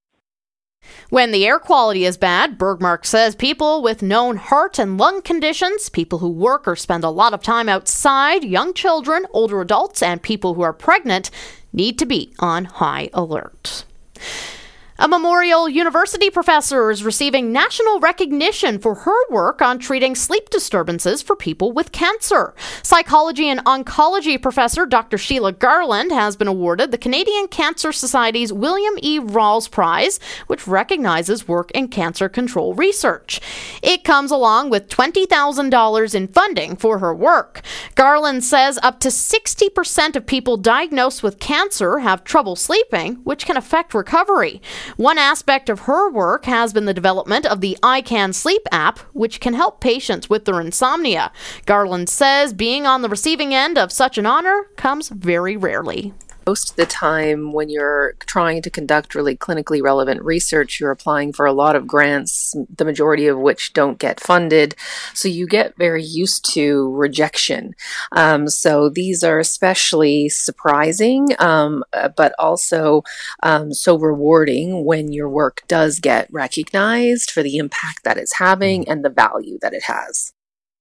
[SPEAKER 22] When the air quality is bad, Bergmark says people with known heart and lung conditions, people who work or spend a lot of time outside, young children, older adults, and people who are pregnant need to be on high alert. A Memorial University professor is receiving national recognition for her work on treating sleep disturbances for people with cancer. Psychology and oncology professor Doctor Sheila Garland has been awarded the Canadian Cancer Society's William E. Rawls Prize, which recognizes work in cancer control research. It comes along with twenty thousand dollars in funding for her work. Garland says up to sixty percent of people diagnosed with cancer have trouble sleeping, which can affect recovery. One aspect of her work has been the development of the I Can Sleep app, which can help patients with their insomnia. Garland says being on the receiving end of such an honor comes very rarely.
[SPEAKER 24] Most of the time when you're trying to conduct really clinically relevant research, you're applying for a lot of grants, the majority of which don't get funded. So you get very used to rejection. Um, so these are especially surprising, um, but also um, so rewarding when your work does get recognized for the impact that it's having and the value that it has.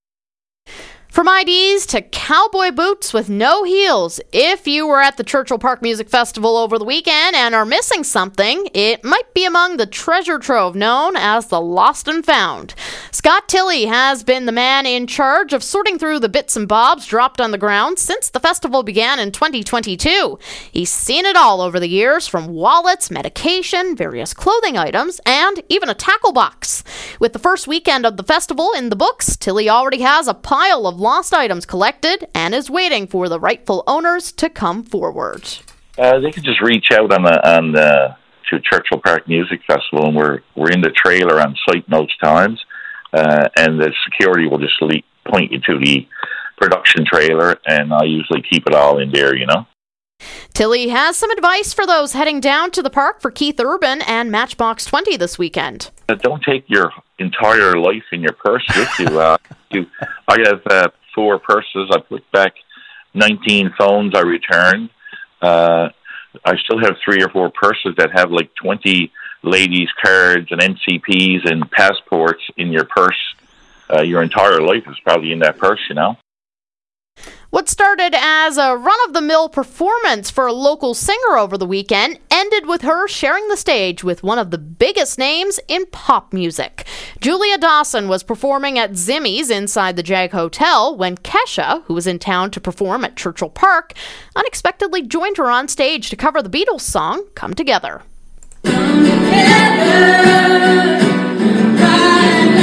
[SPEAKER 22] From I Ds to cowboy boots with no heels, if you were at the Churchill Park Music Festival over the weekend and are missing something, it might be among the treasure trove known as the Lost and Found. Scott Tilley has been the man in charge of sorting through the bits and bobs dropped on the ground since the festival began in twenty twenty-two. He's seen it all over the years, from wallets, medication, various clothing items, and even a tackle box. With the first weekend of the festival in the books, Tilley already has a pile of lost items collected and is waiting for the rightful owners to come forward.
[SPEAKER 25] Uh, they could just reach out on the, on the, to Churchill Park Music Festival, and we're we're in the trailer on site most times, uh, and the security will just le- point you to the production trailer, and I usually keep it all in there, you know.
[SPEAKER 22] Tilley has some advice for those heading down to the park for Keith Urban and Matchbox twenty this weekend.
[SPEAKER 25] Uh, don't take your entire life in your purse with you. Uh, you I have uh, four purses. I put back nineteen phones I returned. Uh, I still have three or four purses that have like twenty ladies' cards and N C Ps and passports in your purse. Uh, your entire life is probably in that purse, you know.
[SPEAKER 22] What started as a run-of-the-mill performance for a local singer over the weekend ended with her sharing the stage with one of the biggest names in pop music. Julia Dawson was performing at Zimmy's inside the Jag Hotel when Kesha, who was in town to perform at Churchill Park, unexpectedly joined her on stage to cover the Beatles song Come Together. Come together, right.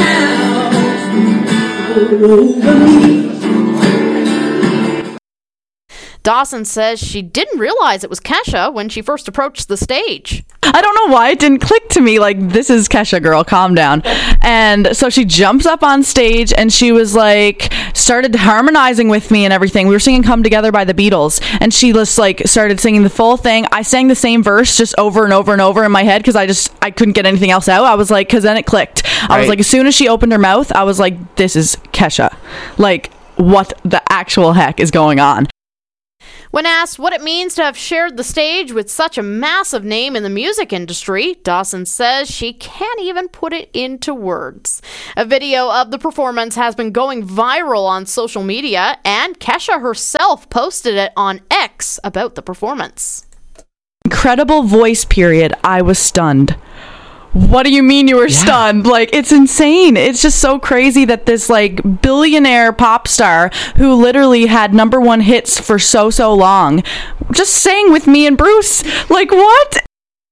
[SPEAKER 22] Dawson says she didn't realize it was Kesha when she first approached the stage.
[SPEAKER 23] I don't know why it didn't click to me, like, this is Kesha, girl, calm down. And so she jumps up on stage and she was like, started harmonizing with me and everything. We were singing Come Together by the Beatles, and she just like started singing the full thing. I sang the same verse just over and over and over in my head because I just, I couldn't get anything else out. I was like, because then it clicked. I
[SPEAKER 4] Right.
[SPEAKER 23] was like, as soon as she opened her mouth, I was like, this is Kesha. Like, what the actual heck is going on?
[SPEAKER 22] When asked what it means to have shared the stage with such a massive name in the music industry, Dawson says she can't even put it into words. A video of the performance has been going viral on social media, and Kesha herself posted it on X about the performance.
[SPEAKER 23] Incredible voice period. I was stunned. What do you mean you were yeah. stunned? Like, it's insane. It's just so crazy that this like billionaire pop star who literally had number one hits for so, so long just sang with me and Bruce. Like, what?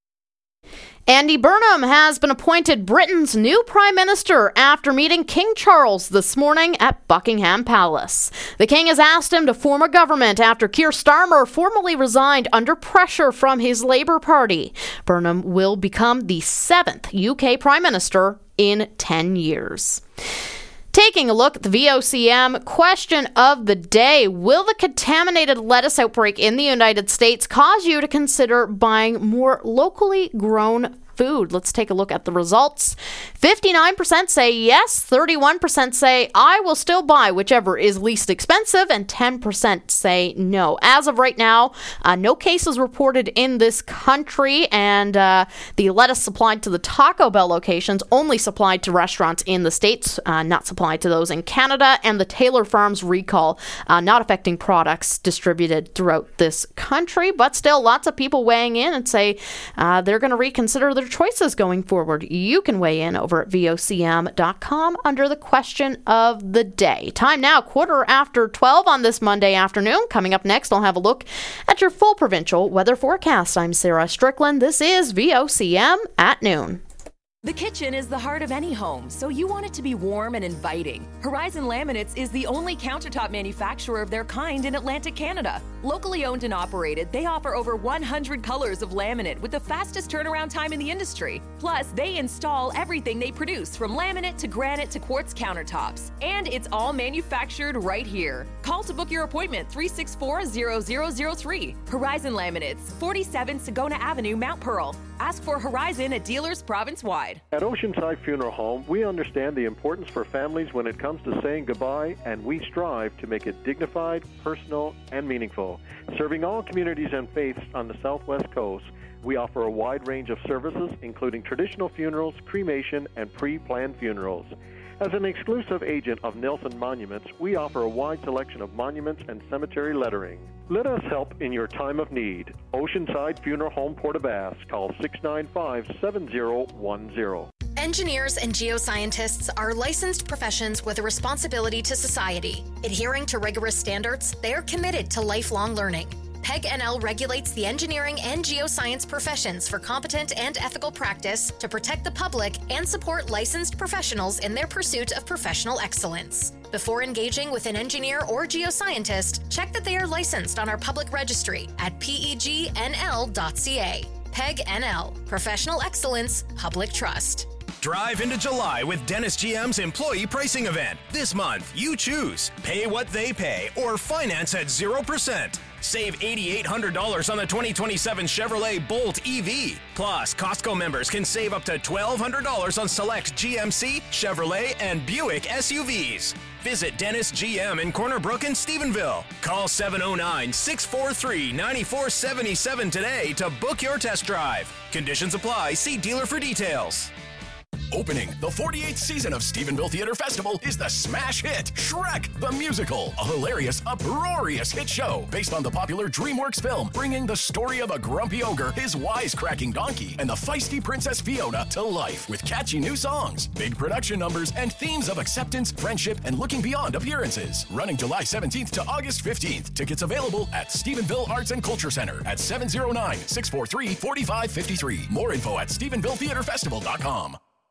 [SPEAKER 22] Andy Burnham has been appointed Britain's new Prime Minister after meeting King Charles this morning at Buckingham Palace. The King has asked him to form a government after Keir Starmer formally resigned under pressure from his Labour Party. Burnham will become the seventh U K Prime Minister in ten years. Taking a look at the V O C M question of the day, will the contaminated lettuce outbreak in the United States cause you to consider buying more locally grown food? Let's take a look at the results. fifty-nine percent say yes, thirty-one percent say I will still buy whichever is least expensive, and ten percent say no. As of right now, uh, no cases reported in this country, and uh, the lettuce supplied to the Taco Bell locations only supplied to restaurants in the States, uh, not supplied to those in Canada, and the Taylor Farms recall uh, not affecting products distributed throughout this country, but still lots of people weighing in and say uh, they're going to reconsider their choices going forward. You can weigh in over at V O C M dot com under the question of the day. Time now, quarter after twelve on this Monday afternoon. Coming up next, I'll have a look at your full provincial weather forecast. I'm Sarah Strickland. This is V O C M at noon.
[SPEAKER 13] The kitchen is the heart of any home, so you want it to be warm and inviting. Horizon Laminates is the only countertop manufacturer of their kind in Atlantic Canada. Locally owned and operated, they offer over one hundred colors of laminate with the fastest turnaround time in the industry. Plus, they install everything they produce, from laminate to granite to quartz countertops. And it's all manufactured right here. Call to book your appointment, three six four, zero zero zero three. Horizon Laminates, forty-seven Sagona Avenue, Mount Pearl. Ask for Horizon at dealers province-wide.
[SPEAKER 14] At Oceanside Funeral Home, we understand the importance for families when it comes to saying goodbye, and we strive to make it dignified, personal, and meaningful. Serving all communities and faiths on the Southwest Coast, we offer a wide range of services, including traditional funerals, cremation, and pre-planned funerals. As an exclusive agent of Nelson Monuments, we offer a wide selection of monuments and cemetery lettering. Let us help in your time of need. Oceanside Funeral Home, Port-aux-Basques. Call six nine five, seven zero one zero.
[SPEAKER 9] Engineers and geoscientists are licensed professions with a responsibility to society. Adhering to rigorous standards, they are committed to lifelong learning. PEG N L regulates the engineering and geoscience professions for competent and ethical practice to protect the public and support licensed professionals in their pursuit of professional excellence. Before engaging with an engineer or geoscientist, check that they are licensed on our public registry at P E G N L dot C A. PEG N L, Professional Excellence, Public Trust.
[SPEAKER 19] Drive into July with Dennis G M's employee pricing event. This month, you choose pay what they pay or finance at zero percent. Save eight thousand eight hundred dollars on the twenty twenty-seven Chevrolet Bolt E V. Plus, Costco members can save up to twelve hundred dollars on select G M C, Chevrolet, and Buick S U Vs. Visit Dennis G M in Corner Brook and Stephenville. Call seven oh nine, six four three, nine four seven seven today to book your test drive. Conditions apply. See dealer for details.
[SPEAKER 15] Opening the forty-eighth season of Stephenville Theater Festival is the smash hit Shrek the Musical, a hilarious, uproarious hit show based on the popular DreamWorks film, bringing the story of a grumpy ogre, his wisecracking donkey, and the feisty Princess Fiona to life with catchy new songs, big production numbers, and themes of acceptance, friendship, and looking beyond appearances. Running July seventeenth to August fifteenth. Tickets available at Stephenville Arts and Culture Center at seven oh nine, six four three, four five five three. More info at Stephenville Theater Festival dot com.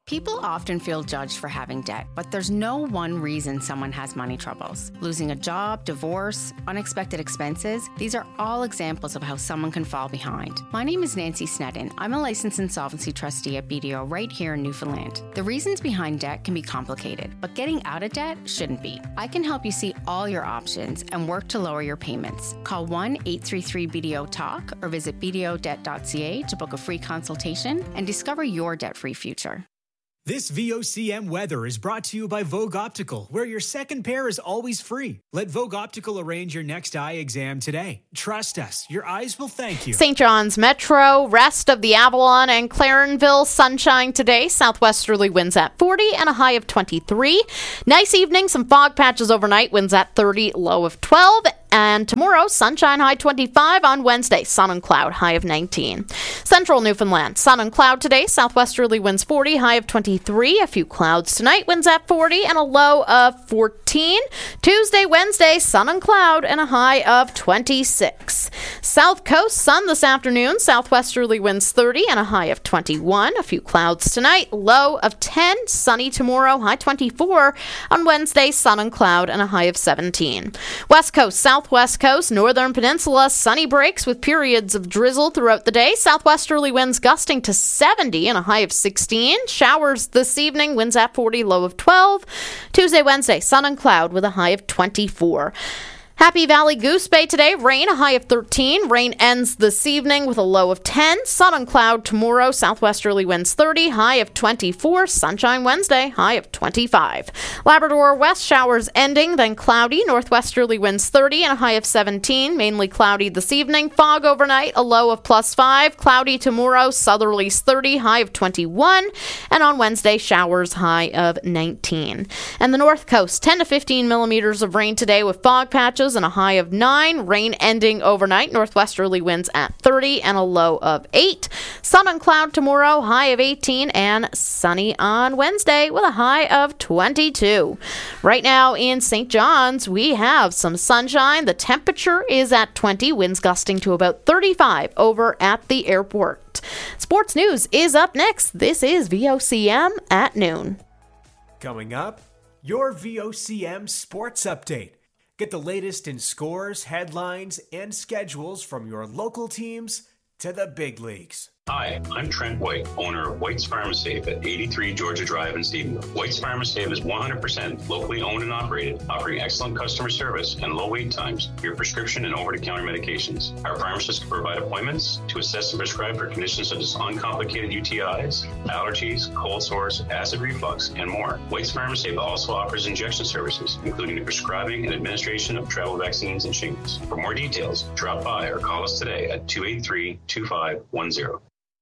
[SPEAKER 10] People often feel judged for having debt, but there's no one reason someone has money troubles. Losing a job, divorce, unexpected expenses, these are all examples of how someone can fall behind. My name is Nancy Sneddon. I'm a licensed insolvency trustee at B D O right here in Newfoundland. The reasons behind debt can be complicated, but getting out of debt shouldn't be. I can help you see all your options and work to lower your payments. Call one eight three three B D O talk or visit b d o debt dot c a to book a free consultation and discover your debt-free future.
[SPEAKER 11] This V O C M weather is brought to you by Vogue Optical, where your second pair is always free. Let Vogue Optical arrange your next eye exam today. Trust us, your eyes will thank you.
[SPEAKER 22] Saint John's Metro, rest of the Avalon and Clarenville, sunshine today. Southwesterly winds at forty and a high of twenty-three. Nice evening, some fog patches overnight, winds at thirty, low of twelve. And tomorrow, sunshine, high twenty-five. On Wednesday, sun and cloud, high of nineteen. Central Newfoundland, sun and cloud today. Southwesterly winds forty, high of twenty-three. A few clouds tonight, winds at forty and a low of fourteen. Tuesday, Wednesday, sun and cloud and a high of twenty-six. South Coast, sun this afternoon. Southwesterly winds thirty and a high of twenty-one. A few clouds tonight, low of ten. Sunny tomorrow, high twenty-four. On Wednesday, sun and cloud and a high of seventeen. West Coast, south Southwest coast, northern peninsula, sunny breaks with periods of drizzle throughout the day. Southwesterly winds gusting to seventy and a high of sixteen. Showers this evening, winds at forty, low of twelve. Tuesday, Wednesday, sun and cloud with a high of twenty-four. Happy Valley Goose Bay today, rain, a high of thirteen. Rain ends this evening with a low of ten. Sun and cloud tomorrow, southwesterly winds thirty, high of twenty-four. Sunshine Wednesday, high of twenty-five. Labrador West, showers ending, then cloudy. Northwesterly winds thirty and a high of seventeen. Mainly cloudy this evening. Fog overnight, a low of plus five. Cloudy tomorrow, southerlies thirty, high of twenty-one. And on Wednesday, showers, high of nineteen. And the North Coast, ten to fifteen millimeters of rain today with fog patches and a high of nine. Rain ending overnight. Northwesterly winds at thirty and a low of eight. Sun and cloud tomorrow, high of eighteen, and sunny on Wednesday with a high of twenty-two. Right now in Saint John's, we have some sunshine. The temperature is at twenty, winds gusting to about thirty-five over at the airport. Sports news is up next. This is V O C M at noon.
[SPEAKER 11] Coming up, your V O C M Sports Update. Get the latest in scores, headlines, and schedules from your local teams to the big leagues.
[SPEAKER 16] Hi, I'm Trent White, owner of White's Pharmasafe at eighty-three Georgia Drive in Stephenville. White's Pharmasafe is one hundred percent locally owned and operated, offering excellent customer service and low wait times for your prescription and over-the-counter medications. Our pharmacists can provide appointments to assess and prescribe for conditions such as uncomplicated U T Is, allergies, cold sores, acid reflux, and more. White's Pharmasafe also offers injection services, including the prescribing and administration of travel vaccines and shingles. For more details, drop by or call us today at two eight three, two five one zero.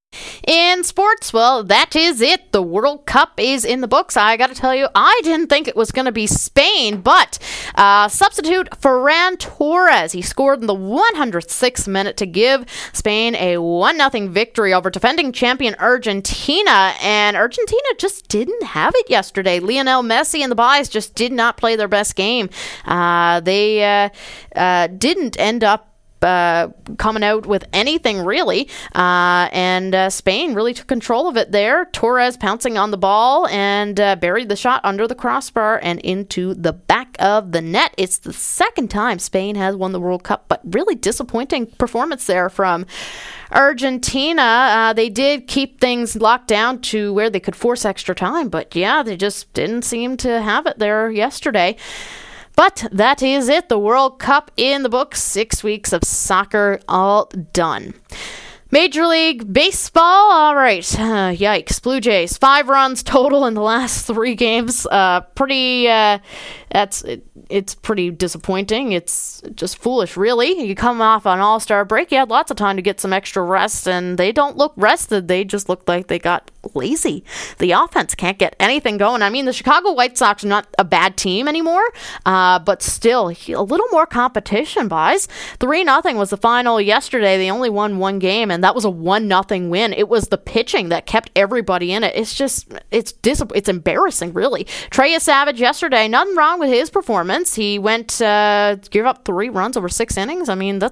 [SPEAKER 22] In sports, well, that is it. The World Cup is in the books. I got to tell you, I didn't think it was going to be Spain, but uh, substitute Ferran Torres. He scored in the one hundred sixth minute to give Spain a one nothing victory over defending champion Argentina, and Argentina just didn't have it yesterday. Lionel Messi and the boys just did not play their best game. Uh, they uh, uh, didn't end up Uh, coming out with anything really, uh, and uh, Spain really took control of it there. Torres pouncing on the ball and uh, buried the shot under the crossbar and into the back of the net. It's the second time Spain has won the World Cup, but really disappointing performance there from Argentina. Uh, they did keep things locked down to where they could force extra time, but yeah, they just didn't seem to have it there yesterday. But that is it. The World Cup in the books. Six weeks of soccer all done. Major League Baseball. All right. Uh, yikes. Blue Jays. Five runs total in the last three games. Uh, pretty. Uh, that's it, it's pretty disappointing. It's just foolish, really. You come off an All-Star break. You had lots of time to get some extra rest, and they don't look rested. They just look like they got lazy. The offense can't get anything going. I mean, the Chicago White Sox are not a bad team anymore, uh, but still a little more competition, boys. three nothing was the final yesterday. They only won one game, and that was a one nothing win. It was the pitching that kept everybody in it. It's just, it's dis- it's embarrassing, really. Trey Savage yesterday, nothing wrong with his performance. He went, uh, gave up three runs over six innings. I mean, that's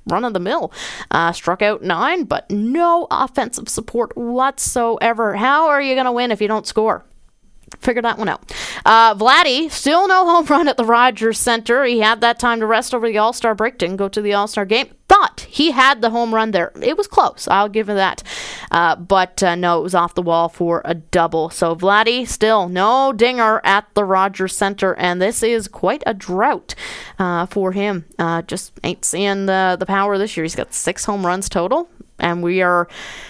[SPEAKER 22] run-of-the-mill. Uh, struck out nine, but no offensive support whatsoever. How are you going to win if you don't score? Figure that one out. Uh, Vladdy, still no home run at the Rogers Center. He had that time to rest over the All-Star break. Didn't go to the All-Star game. Thought he had the home run there. It was close. I'll give him that. Uh, but uh, no, it was off the wall for a double. So Vladdy, still no dinger at the Rogers Center. And this is quite a drought uh, for him. Uh, just ain't seeing the, the power this year. He's got six home runs total. And we are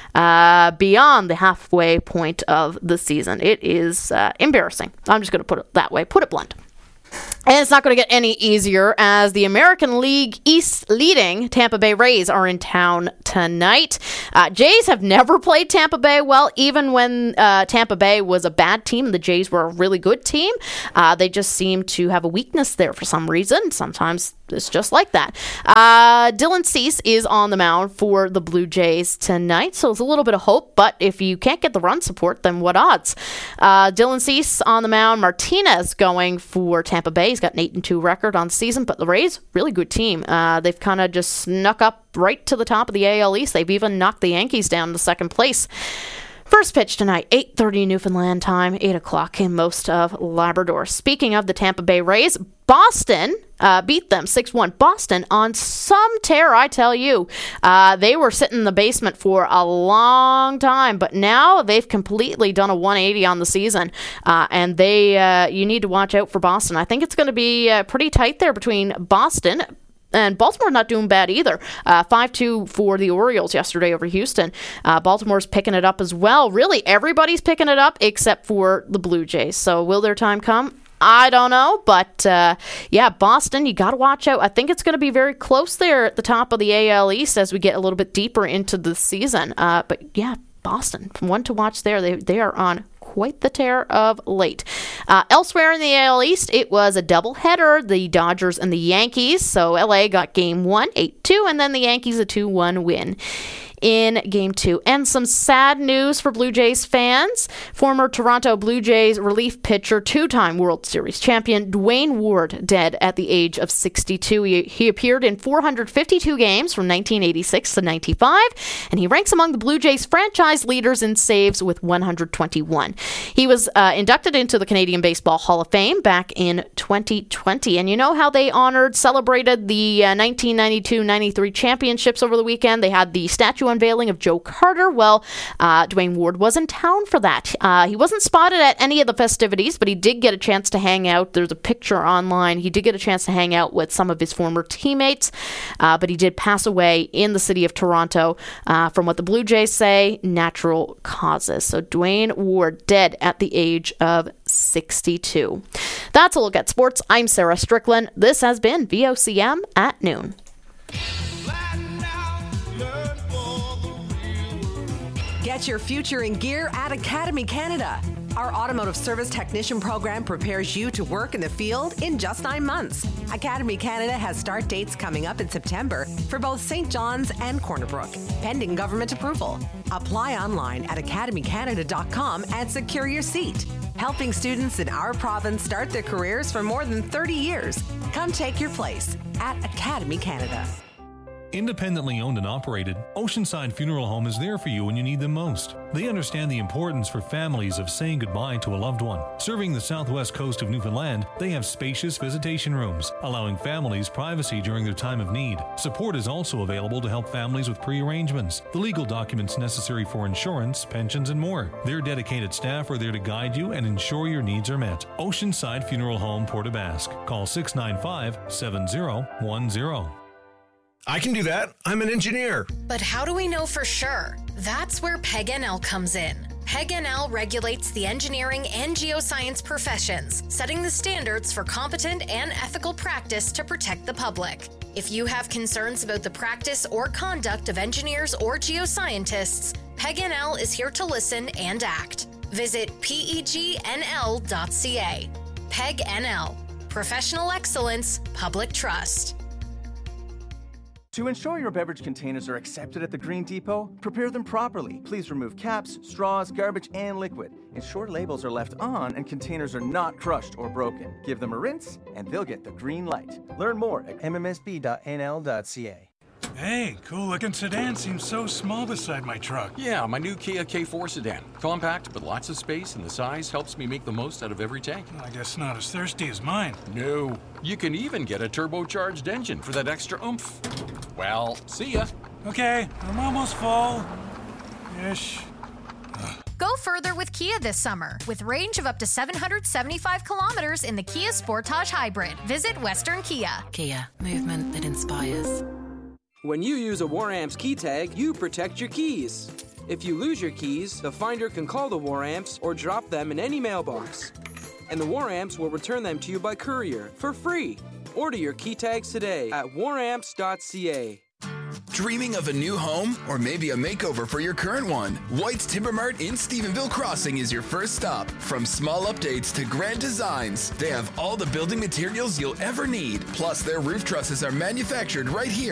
[SPEAKER 22] uh, beyond the halfway point of the season. It is uh, embarrassing. I'm just going to put it that way. Put it blunt. And it's not going to get any easier as the American League East leading Tampa Bay Rays are in town tonight. Uh, Jays have never played Tampa Bay well, even when uh, Tampa Bay was a bad team and the Jays were a really good team. Uh, they just seem to have a weakness there for some reason. Sometimes it's just like that. Uh, Dylan Cease is on the mound for the Blue Jays tonight, so it's a little bit of hope, but if you can't get the run support, then what odds? Uh, Dylan Cease on the mound, Martinez going for Tampa Bay. He's got an eight and two record on the season, but the Rays, really good team. Uh, they've kind of just snuck up right to the top of the A L East. They've even knocked the Yankees down to second place. First pitch tonight, eight thirty Newfoundland time, eight o'clock in most of Labrador. Speaking of the Tampa Bay Rays, Boston uh, beat them six one. Boston on some tear, I tell you. Uh, they were sitting in the basement for a long time, but now they've completely done a one eighty on the season, uh, and they uh, you need to watch out for Boston. I think it's going to be uh, pretty tight there between Boston and Baltimore not doing bad either. Uh, five two for the Orioles yesterday over Houston. Uh, Baltimore's picking it up as well. Really, everybody's picking it up except for the Blue Jays. So will their time come? I don't know. But, uh, yeah, Boston, you got to watch out. I think it's going to be very close there at the top of the A L East as we get a little bit deeper into the season. Uh, but, yeah, Boston, one to watch there. They, they are on quite the tear of late. Uh, elsewhere in the A L East, it was a doubleheader, the Dodgers and the Yankees. So L A got game one, eight two, and then the Yankees a two one win in game two. And some sad news for Blue Jays fans. Former Toronto Blue Jays relief pitcher, two-time World Series champion Dwayne Ward, dead at the age of sixty-two. He, he appeared in four hundred fifty-two games from nineteen eighty-six to ninety-five, and he ranks among the Blue Jays franchise leaders in saves with one hundred twenty-one. He was uh, inducted into the Canadian Baseball Hall of Fame back in twenty twenty. And you know how they honored, celebrated the uh, nineteen ninety-two ninety-three championships over the weekend? They had the statue unveiling of Joe Carter. Well, uh, Dwayne Ward was in town for that. Uh, he wasn't spotted at any of the festivities, but he did get a chance to hang out. There's a picture online. He did get a chance to hang out with some of his former teammates, uh, but he did pass away in the city of Toronto uh, from what the Blue Jays say, natural causes. So Dwayne Ward dead at the age of sixty-two. That's a look at sports. I'm Sarah Strickland. This has been V O C M at noon.
[SPEAKER 1] Get your future in gear at Academy Canada. Our automotive service technician program prepares you to work in the field in just nine months. Academy Canada has start dates coming up in September for both Saint John's and Corner Brook, pending government approval. Apply online at academy canada dot com and secure your seat. Helping students in our province start their careers for more than thirty years. Come take your place at Academy Canada.
[SPEAKER 17] Independently owned and operated, Oceanside Funeral Home is there for you when you need them most. They understand the importance for families of saying goodbye to a loved one. Serving the southwest coast of Newfoundland, they have spacious visitation rooms, allowing families privacy during their time of need. Support is also available to help families with pre-arrangements, the legal documents necessary for insurance, pensions, and more. Their dedicated staff are there to guide you and ensure your needs are met. Oceanside Funeral Home, Port aux Basques. Call six nine five, seven zero one zero.
[SPEAKER 19] I can do that. I'm an engineer.
[SPEAKER 9] But how do we know for sure? That's where P E G N L comes in. P E G N L regulates the engineering and geoscience professions, setting the standards for competent and ethical practice to protect the public. If you have concerns about the practice or conduct of engineers or geoscientists, P E G N L is here to listen and act. Visit P E G N L dot C A. P E G N L. Professional excellence, public trust.
[SPEAKER 18] To ensure your beverage containers are accepted at the Green Depot, prepare them properly. Please remove caps, straws, garbage, and liquid. Ensure labels are left on and containers are not crushed or broken. Give them a rinse, and they'll get the green light. Learn more at m m s b dot n l dot c a.
[SPEAKER 2] Hey, cool-looking sedan seems so small beside my truck.
[SPEAKER 3] Yeah, my new Kia K four sedan. Compact, but lots of space, and the size helps me make the most out of every tank.
[SPEAKER 2] I guess not as thirsty as mine.
[SPEAKER 3] No. You can even get a turbocharged engine for that extra oomph. Well, see ya.
[SPEAKER 2] Okay, I'm almost full. Ish.
[SPEAKER 9] Go further with Kia this summer with range of up to seven hundred seventy-five kilometers in the Kia Sportage Hybrid. Visit Western Kia.
[SPEAKER 6] Kia, movement that inspires.
[SPEAKER 20] When you use a WarAmps key tag, you protect your keys. If you lose your keys, the finder can call the WarAmps or drop them in any mailbox. And the WarAmps will return them to you by courier for free. Order your key tags today at war amps dot c a.
[SPEAKER 21] Dreaming of a new home or maybe a makeover for your current one? White's Timber Mart in Stephenville Crossing is your first stop. From small updates to grand designs, they have all the building materials you'll ever need. Plus, their roof trusses are manufactured right here